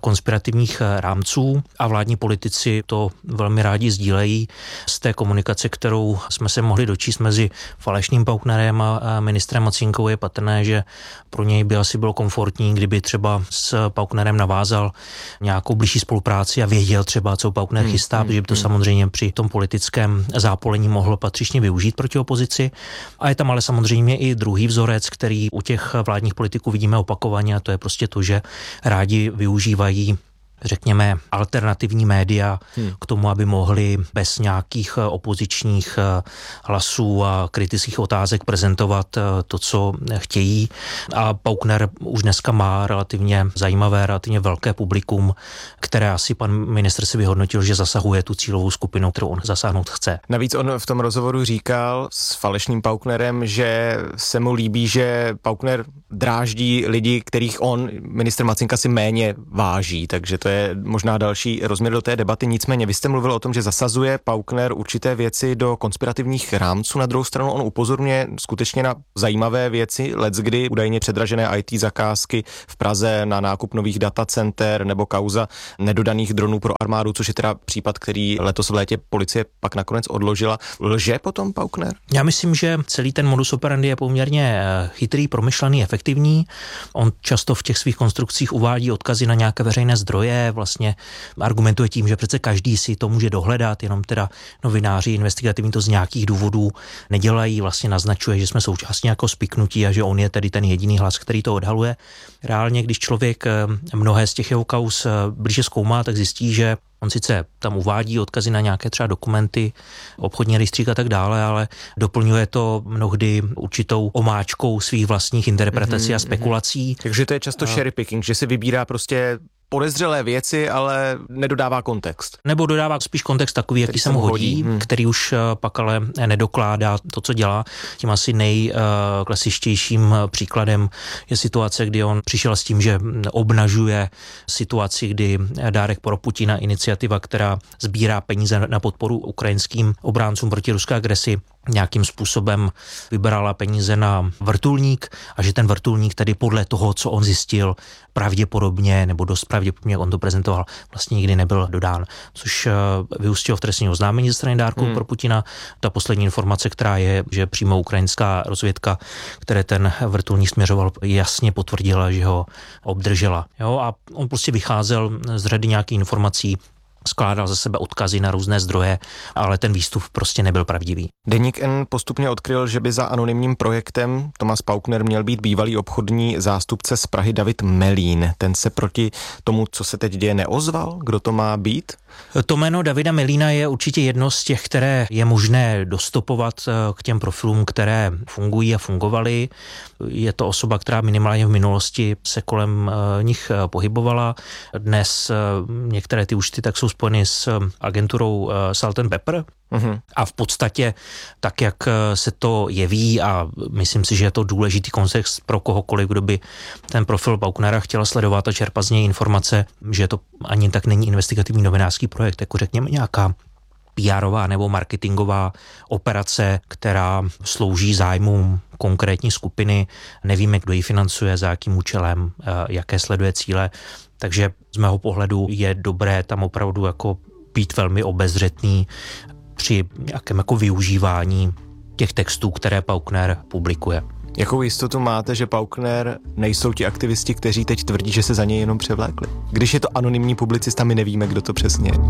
konspirativních rámců a vládní politici to velmi rádi sdílejí z té komunikace, kterou jsme se mohli dočíst mezi Falešným Pauknerem a ministrem Macínkou. Je patrné, že pro něj by asi bylo komfortní, kdyby třeba s Pauknerem navázal nějakou blížší spolupráci a věděl třeba, co Paukner hmm, chystá, hmm, protože by to hmm. samozřejmě při tom politickém zápolení mohl patřičně využít proti opozici. A je tam ale samozřejmě i druhý vzorec, který u těch vládních politiků vidíme opakovaně, a to je prostě to, že rádi využívají, řekněme, alternativní média hmm. k tomu, aby mohli bez nějakých opozičních hlasů a kritických otázek prezentovat to, co chtějí. A Paukner už dneska má relativně zajímavé, relativně velké publikum, které asi pan ministr si vyhodnotil, že zasahuje tu cílovou skupinu, kterou on zasáhnout chce.
Navíc on v tom rozhovoru říkal s Falešným Pauknerem, že se mu líbí, že Paukner dráždí lidi, kterých on, ministr Macínka, si méně váží, takže to je možná další rozměr do té debaty. Nicméně vy jste mluvil o tom, že zasazuje Paukner určité věci do konspirativních rámců. Na druhou stranu on upozorňuje skutečně na zajímavé věci, leckdy údajně předražené í té zakázky v Praze na nákup nových datacenter nebo kauza nedodaných dronů pro armádu, což je teda případ, který letos v létě policie pak nakonec odložila. Lže potom Paukner?
Já myslím, že celý ten modus operandi je poměrně chytrý, promyšlený, efektivní. On často v těch svých konstrukcích uvádí odkazy na nějaké veřejné zdroje, vlastně argumentuje tím, že přece každý si to může dohledat, jenom teda novináři investigativní to z nějakých důvodů nedělají, vlastně naznačuje, že jsme součástí nějakého spiknutí a že on je tedy ten jediný hlas, který to odhaluje. Reálně, když člověk mnohé z těch jeho kauz blíže zkoumá, tak zjistí, že on sice tam uvádí odkazy na nějaké třeba dokumenty, obchodní rejstřík a tak dále, ale doplňuje to mnohdy určitou omáčkou svých vlastních interpretací mm-hmm, a spekulací.
Takže to je často a... cherry picking, že si vybírá prostě podezřelé věci, ale nedodává kontext.
Nebo dodává spíš kontext takový, jaký se mu hodí, hmm. který už pak ale nedokládá to, co dělá. Tím asi nejklasičtějším příkladem je situace, kdy on přišel s tím, že obnažuje situaci, kdy Dárek pro Putina, iniciativa, která sbírá peníze na podporu ukrajinským obráncům proti ruské agresi, nějakým způsobem vybrala peníze na vrtulník a že ten vrtulník tedy podle toho, co on zjistil, pravděpodobně nebo dost pravděpodobně, jak on to prezentoval, vlastně nikdy nebyl dodán. Což vyústilo v trestní oznámení ze strany Dárku hmm. pro Putina. Ta poslední informace, která je, že přímo ukrajinská rozvědka, které ten vrtulník směřoval, jasně potvrdila, že ho obdržela. Jo? A on prostě vycházel z řady nějakých informací, skládal ze sebe odkazy na různé zdroje, ale ten výstup prostě nebyl pravdivý.
Deník N postupně odkryl, že by za anonymním projektem Tomáš Paukner měl být bývalý obchodní zástupce z Prahy David Melín. Ten se proti tomu, co se teď děje, neozval? Kdo to má být?
To jméno Davida Melína je určitě jedno z těch, které je možné dostopovat k těm profilům, které fungují a fungovaly. Je to osoba, která minimálně v minulosti se kolem nich pohybovala. Dnes některé ty účty tak jsou spojeny s agenturou Salt and Pepper. Uhum. A v podstatě tak, jak se to jeví, a myslím si, že je to důležitý kontext pro kohokoliv, kdo by ten profil Pauknera chtěl sledovat a čerpat z něj informace, že to ani tak není investigativní novinářský projekt, jako řekněme nějaká P R-ová nebo marketingová operace, která slouží zájmům konkrétní skupiny. Nevíme, kdo ji financuje, za jakým účelem, jaké sleduje cíle. Takže z mého pohledu je dobré tam opravdu jako být velmi obezřetný při nějakém jako využívání těch textů, které Paukner publikuje.
Jakou jistotu máte, že Paukner nejsou ti aktivisti, kteří teď tvrdí, že se za něj jenom převlékli? Když je to anonymní publicista, my nevíme, kdo to přesně je.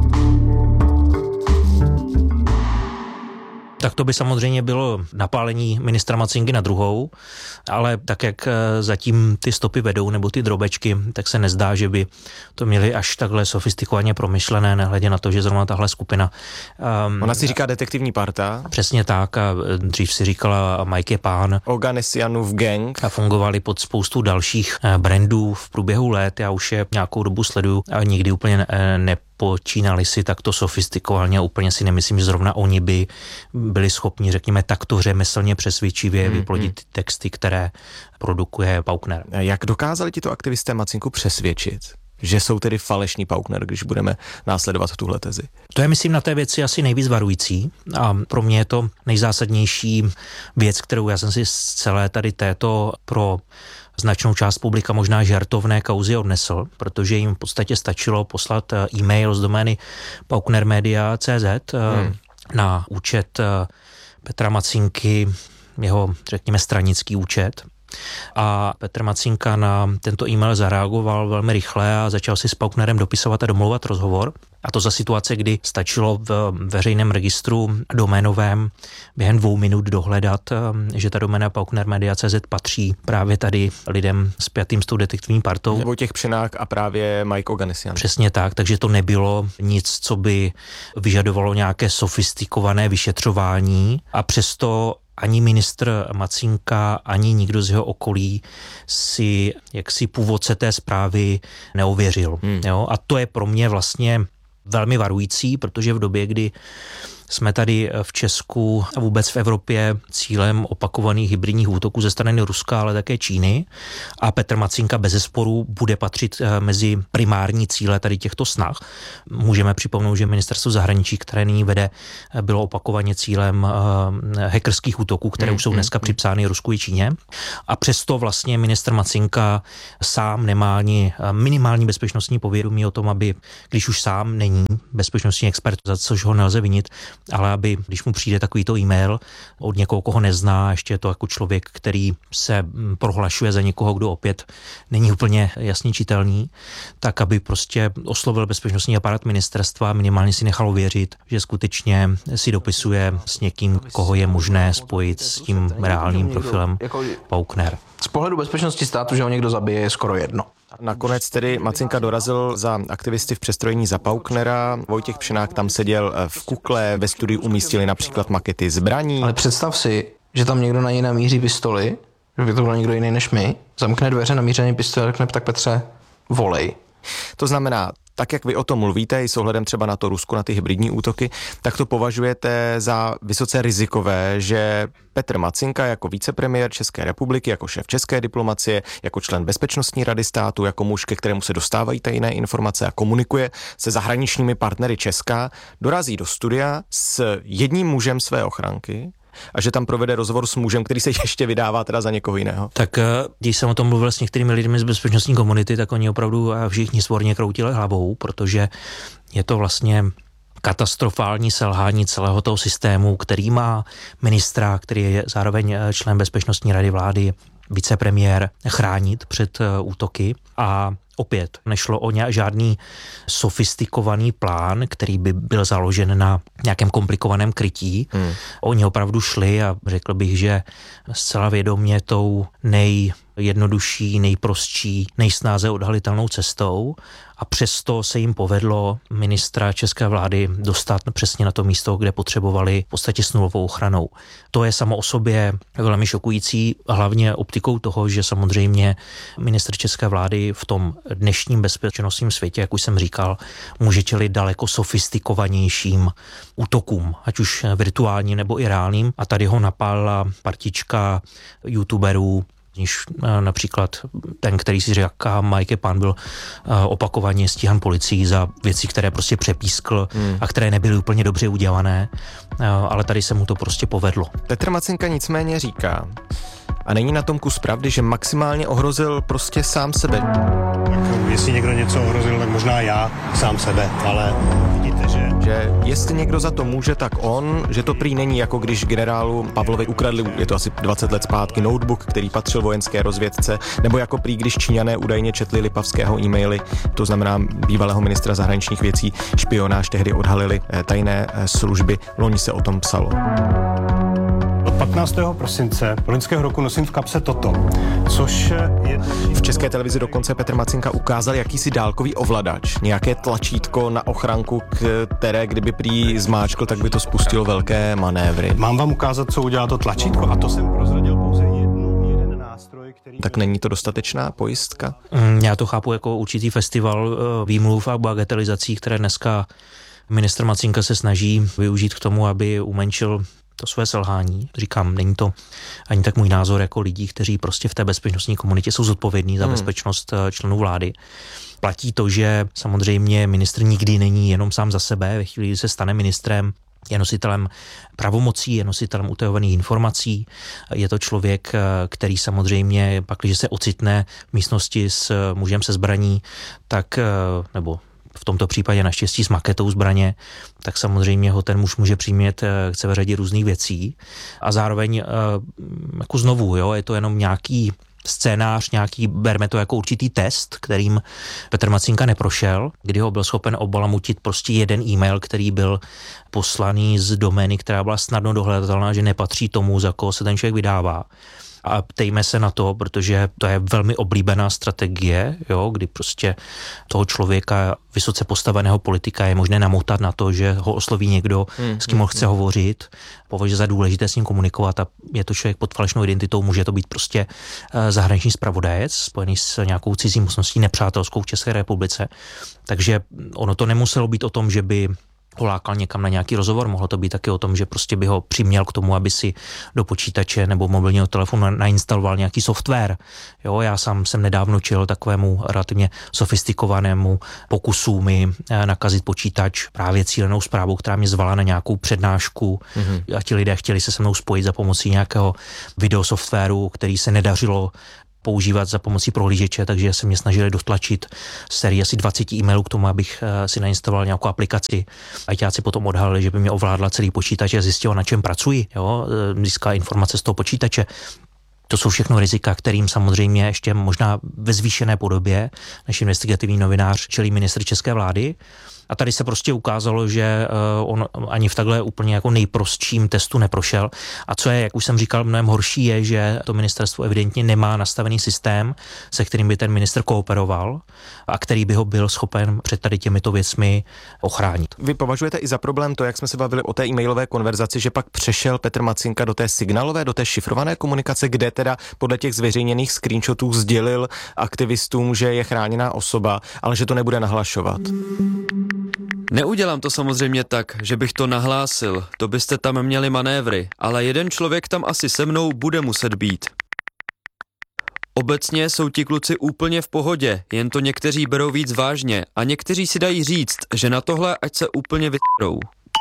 Tak to by samozřejmě bylo napálení ministra Macínky na druhou, ale tak, jak zatím ty stopy vedou, nebo ty drobečky, tak se nezdá, že by to měli až takhle sofistikovaně promyšlené, nehledě na to, že zrovna tahle skupina...
Um, Ona si říká detektivní parta.
Přesně tak, a dřív si říkala Mike Pán.
Oganessianův gang.
A fungovali pod spoustu dalších brandů v průběhu let. Já už je nějakou dobu sleduju a nikdy úplně ne, ne počínali si takto sofistikovaně, úplně si nemyslím, že zrovna oni by byli schopni, řekněme, takto řemeslně přesvědčivě hmm, vyplodit ty texty, které produkuje Paukner.
Jak dokázali tito aktivisté Macínku přesvědčit, že jsou tedy falešní Paukner, když budeme následovat tuhle tezi?
To je, myslím, na té věci asi nejvíc varující a pro mě je to nejzásadnější věc, kterou já jsem si z celé tady této pro značnou část publika možná žertovné kauzy odnesl, protože jim v podstatě stačilo poslat e-mail z domény pauknermedia tečka cé zet hmm. na účet Petra Macinky, jeho, řekněme, stranický účet. A Petr Macinka na tento e-mail zareagoval velmi rychle a začal si s Pauknerem dopisovat a domlouvat rozhovor. A to za situace, kdy stačilo v veřejném registru doménovém během dvou minut dohledat, že ta doména pauknermedia tečka cé zet patří právě tady lidem spjatým s tou detektivní partou.
Vojtěch Přinák a právě Mike Oganessian.
Přesně tak, takže to nebylo nic, co by vyžadovalo nějaké sofistikované vyšetřování a přesto ani ministr Macinka, ani nikdo z jeho okolí si jaksi původce té zprávy neověřil. Hmm. Jo? A to je pro mě vlastně velmi varující, protože v době, kdy jsme tady v Česku a vůbec v Evropě cílem opakovaných hybridních útoků ze strany Ruska, ale také Číny, a Petr Macinka bezesporu bude patřit mezi primární cíle tady těchto snah. Můžeme připomenout, že ministerstvo zahraničí, které nyní vede, bylo opakovaně cílem hackerských útoků, které už jsou dneska připsány Rusku i Číně. A přesto vlastně ministr Macinka sám nemá ani minimální bezpečnostní povědomí o tom, aby, když už sám není bezpečnostní expert, za což ho nelze vinit, ale aby, když mu přijde takovýto e-mail od někoho, koho nezná, ještě je to jako člověk, který se prohlašuje za někoho, kdo opět není úplně jasně čitelný, tak aby prostě oslovil bezpečnostní aparát ministerstva a minimálně si nechal věřit, že skutečně si dopisuje s někým, koho je možné spojit s tím reálným profilem Paukner.
Z pohledu bezpečnosti státu, že ho někdo zabije, je skoro jedno.
Nakonec tedy Macinka dorazil za aktivisty v přestrojení za Pauknera. Vojtěch Přinák tam seděl v kukle, ve studiu umístili například makety zbraní.
Ale představ si, že tam někdo na něj namíří pistoli, že by to byl někdo jiný než my, zamkne dveře, namířený pistoli a řekne, tak Petře, volej.
To znamená, tak jak vy o tom mluvíte, i s ohledem třeba na to Rusko, na ty hybridní útoky, tak to považujete za vysoce rizikové, že Petr Macinka jako vicepremiér České republiky, jako šéf české diplomacie, jako člen Bezpečnostní rady státu, jako muž, ke kterému se dostávají tajné informace a komunikuje se zahraničními partnery Česka, dorazí do studia s jedním mužem své ochranky, a že tam provede rozhovor s mužem, který se ještě vydává teda za někoho jiného.
Tak když jsem o tom mluvil s některými lidmi z bezpečnostní komunity, tak oni opravdu všichni svorně kroutili hlavou, protože je to vlastně katastrofální selhání celého toho systému, který má ministra, který je zároveň člen Bezpečnostní rady vlády, vicepremiér, chránit před útoky. A opět nešlo o žádný sofistikovaný plán, který by byl založen na nějakém komplikovaném krytí. Hmm. Oni opravdu šli a řekl bych, že zcela vědomě tou nejjednodušší, nejprostší, nejsnáze odhalitelnou cestou, a přesto se jim povedlo ministra české vlády dostat přesně na to místo, kde potřebovali v podstatě s nulovou ochranou. To je samo o sobě velmi šokující, hlavně optikou toho, že samozřejmě ministr české vlády v tom dnešním bezpečnostním světě, jak už jsem říkal, může čelit daleko sofistikovanějším útokům, ať už virtuálním nebo i reálným. A tady ho napálila partička youtuberů, níž například ten, který si říká Mike Pan, byl opakovaně stíhan policií za věci, které prostě přepískl hmm. a které nebyly úplně dobře udělané, ale tady se mu to prostě povedlo.
Petr Macinka nicméně říká, a není na tom kus pravdy, že maximálně ohrozil prostě sám sebe.
Tak jestli někdo něco ohrozil, tak možná já sám sebe, ale vidíte, že...
že jestli někdo za to může, tak on, že to prý není jako když generálu Pavlovi ukradli, je to asi dvacet let zpátky, notebook, který patřil vojenské rozvědce, nebo jako prý, když Číňané údajně četli Lipavského e-maily, to znamená bývalého ministra zahraničních věcí, špionáž tehdy odhalili tajné služby, loni se o tom psalo.
Od patnáctého prosince loňského roku nosím v kapse toto, což je...
V České televizi dokonce Petr Macinka ukázal jakýsi dálkový ovladač, nějaké tlačítko na ochranku, které kdyby prý zmáčkl, tak by to spustilo velké manévry.
Mám vám ukázat, co udělá to tlačítko, a to jsem prozradil pouze jednu, jeden nástroj, který...
Tak není to dostatečná pojistka?
Já to chápu jako určitý festival výmluv a bagatelizací, které dneska ministr Macinka se snaží využít k tomu, aby umenšil to své selhání. Říkám, není to ani tak můj názor jako lidí, kteří prostě v té bezpečnostní komunitě jsou zodpovědní za hmm. bezpečnost členů vlády. Platí to, že samozřejmě ministr nikdy není jenom sám za sebe. Ve chvíli, kdy se stane ministrem, je nositelem pravomocí, je nositelem utajovaných informací. Je to člověk, který samozřejmě, pak, když se ocitne v místnosti s mužem se zbraní, tak, nebo v tomto případě naštěstí s maketou zbraně, tak samozřejmě ho ten muž může přimět k celé řadě různých věcí. A zároveň jako znovu, jo, je to jenom nějaký scénář, nějaký, berme to jako určitý test, kterým Petr Macínka neprošel, kdy ho byl schopen obalamutit prostě jeden e-mail, který byl poslaný z domény, která byla snadno dohledatelná, že nepatří tomu, za koho se ten člověk vydává. A ptejme se na to, protože to je velmi oblíbená strategie, jo, kdy prostě toho člověka, vysoce postaveného politika je možné namotat na to, že ho osloví někdo, hmm, s kým ho chce hmm. hovořit, považuje za důležité s ním komunikovat a je to člověk pod falešnou identitou, může to být prostě zahraniční zpravodajec, spojený s nějakou cizí mocností nepřátelskou v České republice. Takže ono to nemuselo být o tom, že by ho lákal někam na nějaký rozhovor, mohlo to být taky o tom, že prostě by ho přiměl k tomu, aby si do počítače nebo mobilního telefonu nainstaloval nějaký software. Jo, já sám jsem nedávno čelil takovému relativně sofistikovanému pokusu mi nakazit počítač právě cílenou zprávou, která mě zvala na nějakou přednášku mm-hmm. a ti lidé chtěli se se mnou spojit za pomocí nějakého videosoftwaru, který se nedařilo používat za pomocí prohlížeče, takže se mě snažili dotlačit sérii asi dvacet e-mailů k tomu, abych si nainstaloval nějakou aplikaci. Ajťáci potom odhalili, že by mě ovládla celý počítač a zjistila, na čem pracuji. Jo? Získala informace z toho počítače. To jsou všechno rizika, kterým samozřejmě ještě možná ve zvýšené podobě náš investigativní novinář čelí ministr české vlády. A tady se prostě ukázalo, že on ani v takhle úplně jako nejprostším testu neprošel. A co je, jak už jsem říkal, mnohem horší je, že to ministerstvo evidentně nemá nastavený systém, se kterým by ten ministr kooperoval a který by ho byl schopen před tady těmito věcmi ochránit.
Vy považujete i za problém to, jak jsme se bavili o té e-mailové konverzaci, že pak přešel Petr Macínka do té signálové, do té šifrované komunikace, kde teda podle těch zveřejněných screenshotů sdělil aktivistům, že je chráněná osoba, ale že to nebude nahlašovat.
Neudělám to samozřejmě tak, že bych to nahlásil, to byste tam měli manévry, ale jeden člověk tam asi se mnou bude muset být. Obecně jsou ti kluci úplně v pohodě, jen to někteří berou víc vážně a někteří si dají říct, že na tohle ať se úplně vytrou.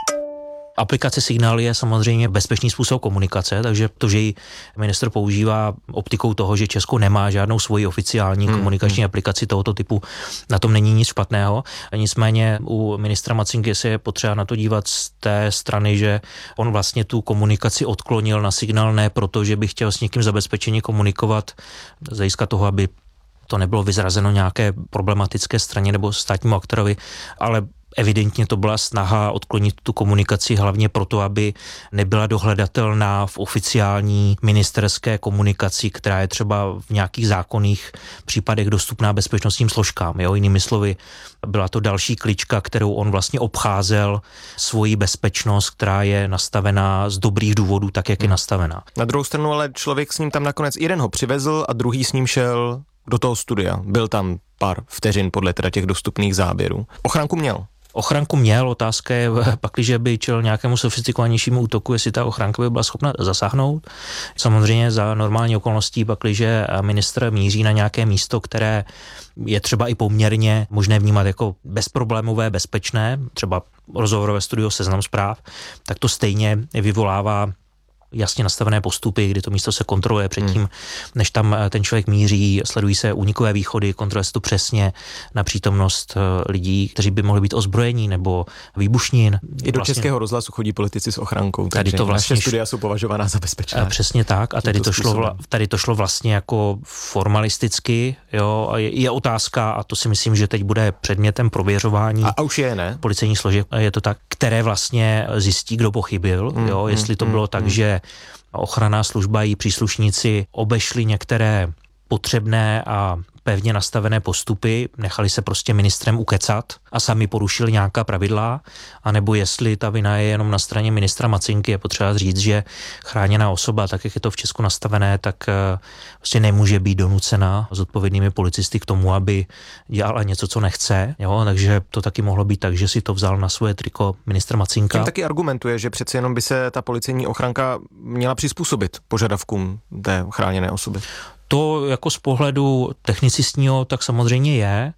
Aplikace Signál je samozřejmě bezpečný způsob komunikace, takže to, že ji ministr používá optikou toho, že Česko nemá žádnou svoji oficiální hmm. komunikační hmm. aplikaci tohoto typu, na tom není nic špatného. Nicméně u ministra Macínky se je potřeba na to dívat z té strany, že on vlastně tu komunikaci odklonil na Signál ne proto, že by chtěl s někým zabezpečeně komunikovat z hlediska toho, aby to nebylo vyzrazeno nějaké problematické straně nebo státnímu aktorovi, ale evidentně to byla snaha odklonit tu komunikaci hlavně proto, aby nebyla dohledatelná v oficiální ministerské komunikaci, která je třeba v nějakých zákonných případech dostupná bezpečnostním složkám. Jo? Jinými slovy, byla to další klička, kterou on vlastně obcházel svoji bezpečnost, která je nastavená z dobrých důvodů, tak jak je nastavená.
Na druhou stranu ale člověk s ním tam nakonec jeden ho přivezl a druhý s ním šel do toho studia. Byl tam pár vteřin podle teda těch dostupných záběrů. Ochranku měl.
Ochranku měl, otázka je, pakliže by čel nějakému sofistikovanějšímu útoku, jestli ta ochranka by byla schopna zasáhnout. Samozřejmě za normální okolností, pakliže ministr míří na nějaké místo, které je třeba i poměrně možné vnímat jako bezproblémové, bezpečné, třeba rozhovorové studio Seznam Zpráv, tak to stejně vyvolává jasně nastavené postupy, kdy to místo se kontroluje předtím, hmm. než tam ten člověk míří, sledují se únikové východy, kontroluje se to přesně na přítomnost lidí, kteří by mohli být ozbrojení nebo výbušnin.
I do vlastně Českého rozhlasu chodí politici s ochrankou,
tady to vlastně
naše studia jsou považovaná za bezpečné.
Přesně tak a tady to, šlo, tady to šlo vlastně jako formalisticky, jo, a je, je otázka, a to si myslím, že teď bude předmětem prověřování.
A, a už je, ne?
Policejních složek, je to tak, které vlastně zjistí, kdo pochybil, hmm, jo, jestli to hmm, bylo hmm, tak, hmm. že ochranná služba i příslušníci obešli některé potřebné a pevně nastavené postupy, nechali se prostě ministrem ukecat a sami porušili nějaká pravidla, anebo jestli ta vina je jenom na straně ministra Macínky, je potřeba říct, že chráněná osoba, tak jak je to v Česku nastavené, tak prostě nemůže být donucena zodpovědnými policisty k tomu, aby dělala něco, co nechce, jo? Takže to taky mohlo být tak, že si to vzal na svoje triko ministr Macínka.
Tím taky argumentuje, že přeci jenom by se ta policejní ochranka měla přizpůsobit požadavkům té chráněné osoby.
To jako z pohledu technicistního tak samozřejmě je,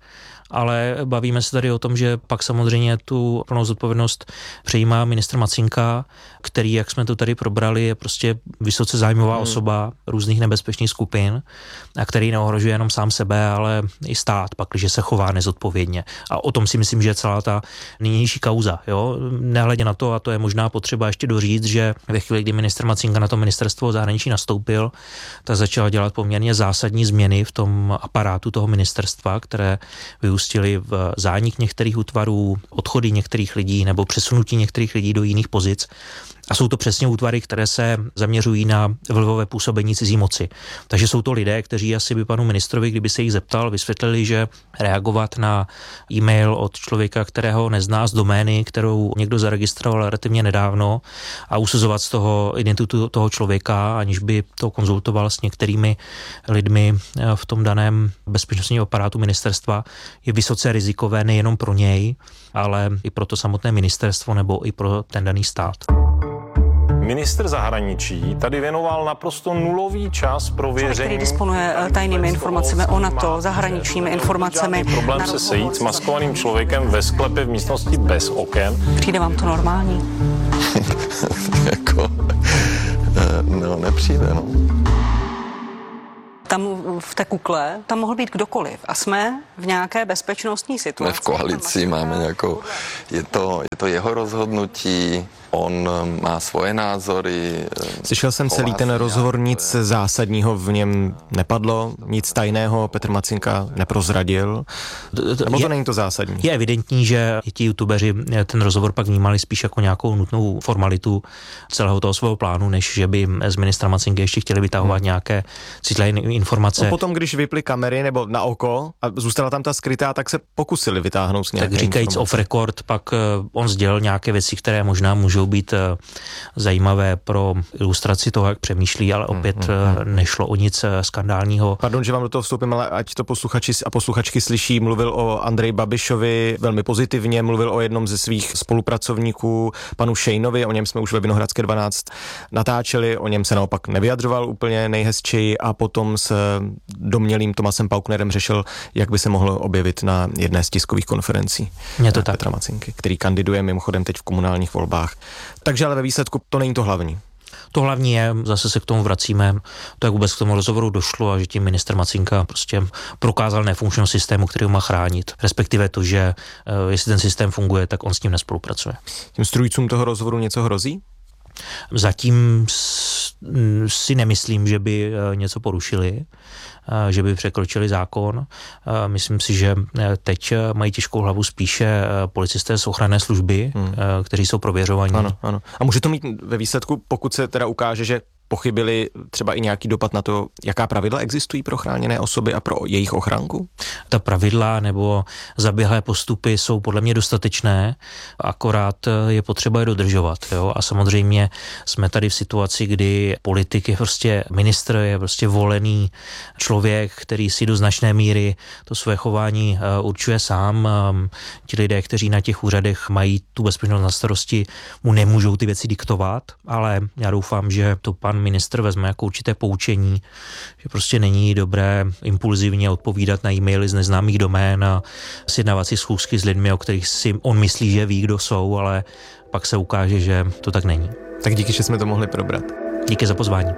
ale bavíme se tady o tom, že pak samozřejmě tu plnou zodpovědnost přejímá ministr Macinka, který, jak jsme to tady probrali, je prostě vysoce zájmová hmm. osoba různých nebezpečných skupin a který neohrožuje jenom sám sebe, ale i stát, pak, když se chová nezodpovědně. A o tom si myslím, že je celá ta nynější kauza. Jo? Nehledě na to, a to je možná potřeba ještě doříct, že ve chvíli, kdy ministr Macinka na to ministerstvo zahraničí nastoupil, tak začal dělat poměrně zásadní změny v tom aparátu toho ministerstva, které vyústily v zánik některých útvarů, odchody některých lidí nebo přesunutí některých lidí do jiných pozic. A jsou to přesně útvary, které se zaměřují na vlivové působení cizí moci. Takže jsou to lidé, kteří asi by panu ministrovi, kdyby se jich zeptal, vysvětlili, že reagovat na e-mail od člověka, kterého nezná z domény, kterou někdo zaregistroval relativně nedávno, a usuzovat z toho identitu toho člověka, aniž by to konzultoval s některými lidmi v tom daném bezpečnostním aparátu ministerstva, je vysoce rizikové nejenom pro něj, ale i pro to samotné ministerstvo nebo i pro ten daný stát.
Ministr zahraničí tady věnoval naprosto nulový čas pro věření.
Člověk, který disponuje tajnými informacemi o NATO, zahraničními informacemi.
Problém se sejít s maskovaným člověkem ve sklepě v místnosti bez oken.
Přijde vám to normální?
jako, no, nepřijde, no.
Tam v té kukle, tam mohl být kdokoliv a jsme v nějaké bezpečnostní situaci.
My v koalici máme nějakou, je to, je to jeho rozhodnutí, on má svoje názory.
Slyšel jsem celý ten rozhovor, nic zásadního v něm nepadlo, nic tajného Petr Macinka neprozradil. Nebo to není to zásadní?
Je evidentní, že ti youtubeři ten rozhovor pak vnímali spíš jako nějakou nutnou formalitu celého toho svého plánu, než že by z ministra Macinky ještě chtěli vytahovat hmm. nějaké citlivé informace.
No potom, když vyply kamery nebo na oko a zůstala tam ta skrytá, tak se pokusili vytáhnout s nějaké
Tak říkajíc
informace.
off record, pak on sdělil nějaké věci, které možná můžou být zajímavé pro ilustraci toho, jak přemýšlí, ale opět hmm, hmm. nešlo o nic skandálního.
Pardon, že vám do toho vstoupím, ale ať to posluchači a posluchačky slyší, mluvil o Andreji Babišovi velmi pozitivně, mluvil o jednom ze svých spolupracovníků, panu Šejnovi, o něm jsme už ve Vinohradské dvanáct natáčeli, o něm se naopak nevyjadřoval úplně nejhezčeji a potom s domnělým Tomasem Pauknerem řešil, jak by se mohl objevit na jedné z tiskových konferencí
Je to tak.
Petra Macinky, který kandiduje mimochodem teď v komunálních volbách. Takže ale ve výsledku to není to hlavní.
To hlavní je, zase se k tomu vracíme, to jak vůbec k tomu rozhovoru došlo a že tím ministr Macinka prostě prokázal nefunkčnost systému, který ho má chránit. Respektive to, že jestli ten systém funguje, tak on s tím nespolupracuje.
Tím strůjcům toho rozhovoru něco hrozí?
Zatím si nemyslím, že by něco porušili, že by překročili zákon. Myslím si, že teď mají těžkou hlavu spíše policisté z ochranné služby, hmm. kteří jsou prověřovaní.
Ano, ano. A může to mít ve výsledku, pokud se teda ukáže, že pochybili třeba i nějaký dopad na to, jaká pravidla existují pro chráněné osoby a pro jejich ochranku?
Ta pravidla nebo zaběhlé postupy jsou podle mě dostatečné, akorát je potřeba je dodržovat. Jo? A samozřejmě jsme tady v situaci, kdy politik je prostě ministr, je prostě volený člověk, který si do značné míry to své chování určuje sám. Ti lidé, kteří na těch úřadech mají tu bezpečnost na starosti, mu nemůžou ty věci diktovat, ale já doufám, že to pan ministr vezme jako určité poučení, že prostě není dobré impulzivně odpovídat na e-maily z neznámých domén a sjednávat si schůzky s lidmi, o kterých si on myslí, že ví, kdo jsou, ale pak se ukáže, že to tak není.
Tak díky, že jsme to mohli probrat.
Díky za pozvání.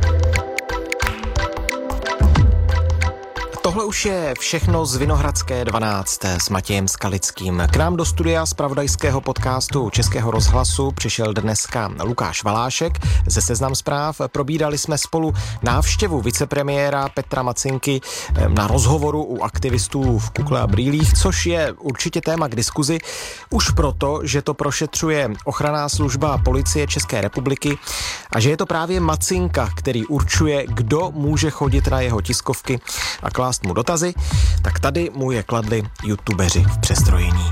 Tohle už je všechno z Vinohradské dvanáct s Matějem Skalickým. K nám do studia zpravodajského podcastu Českého rozhlasu přišel dneska Lukáš Valášek ze Seznam zpráv. Probírali jsme spolu návštěvu vicepremiéra Petra Macinky na rozhovoru u aktivistů v Kukle a brýlích, což je určitě téma k diskuzi, už proto, že to prošetřuje ochranná služba Policie České republiky a že je to právě Macinka, který určuje, kdo může chodit na jeho tiskovky a klást mu dotazy, tak tady mu je kladli youtubeři v přestrojení.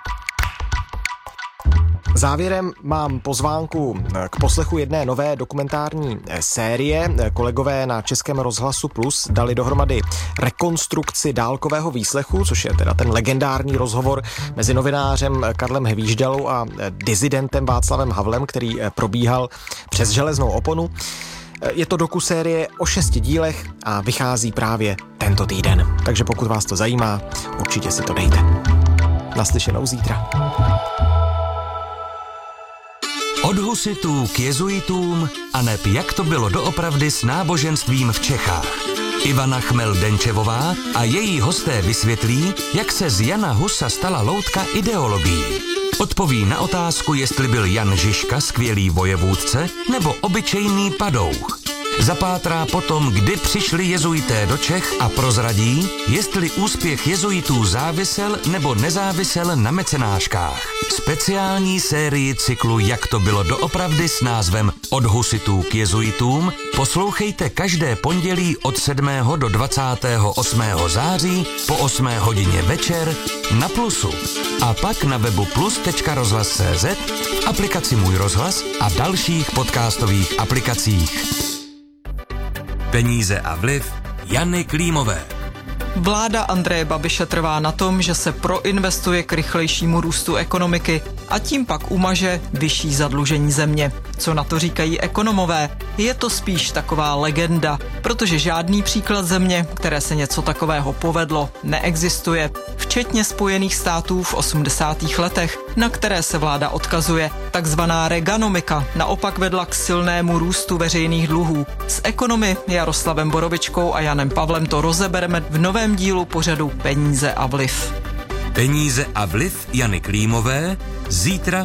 Závěrem mám pozvánku k poslechu jedné nové dokumentární série. Kolegové na Českém rozhlasu Plus dali dohromady rekonstrukci dálkového výslechu, což je teda ten legendární rozhovor mezi novinářem Karlem Hvíždalou a disidentem Václavem Havlem, který probíhal přes železnou oponu. Je to dokusérie o šesti dílech a vychází právě tento týden. Takže pokud vás to zajímá, určitě si to dejte. Naslyšenou zítra.
Od husitů k jezuitům a neb jak to bylo doopravdy s náboženstvím v Čechách. Ivana Chmel-Denčevová a její hosté vysvětlí, jak se z Jana Husa stala loutka ideologií. Odpoví na otázku, jestli byl Jan Žižka skvělý vojevůdce nebo obyčejný padouch. Zapátrá potom, kdy přišli jezuité do Čech a prozradí, jestli úspěch jezuitů závisel nebo nezávisel na mecenáškách. Speciální sérii cyklu Jak to bylo doopravdy s názvem Od husitů k jezuitům poslouchejte každé pondělí od sedmého do dvacátého osmého září po osmé hodině večer na Plusu. A pak na webu plus tečka rozhlas tečka cé zet, v aplikaci Můj rozhlas a dalších podcastových aplikacích. Peníze a vliv Jany Klímové.
Vláda Andreje Babiše trvá na tom, že se proinvestuje k rychlejšímu růstu ekonomiky a tím pak umaže vyšší zadlužení země. Co na to říkají ekonomové? Je to spíš taková legenda, protože žádný příklad země, které se něco takového povedlo, neexistuje. Včetně Spojených států v osmdesátých letech, na které se vláda odkazuje. Takzvaná Reaganomika naopak vedla k silnému růstu veřejných dluhů. S ekonomy Jaroslavem Borovičkou a Janem Pavlem to rozebereme v novém dílu pořadu Peníze a vliv.
Peníze a vliv Jany Klímové zítra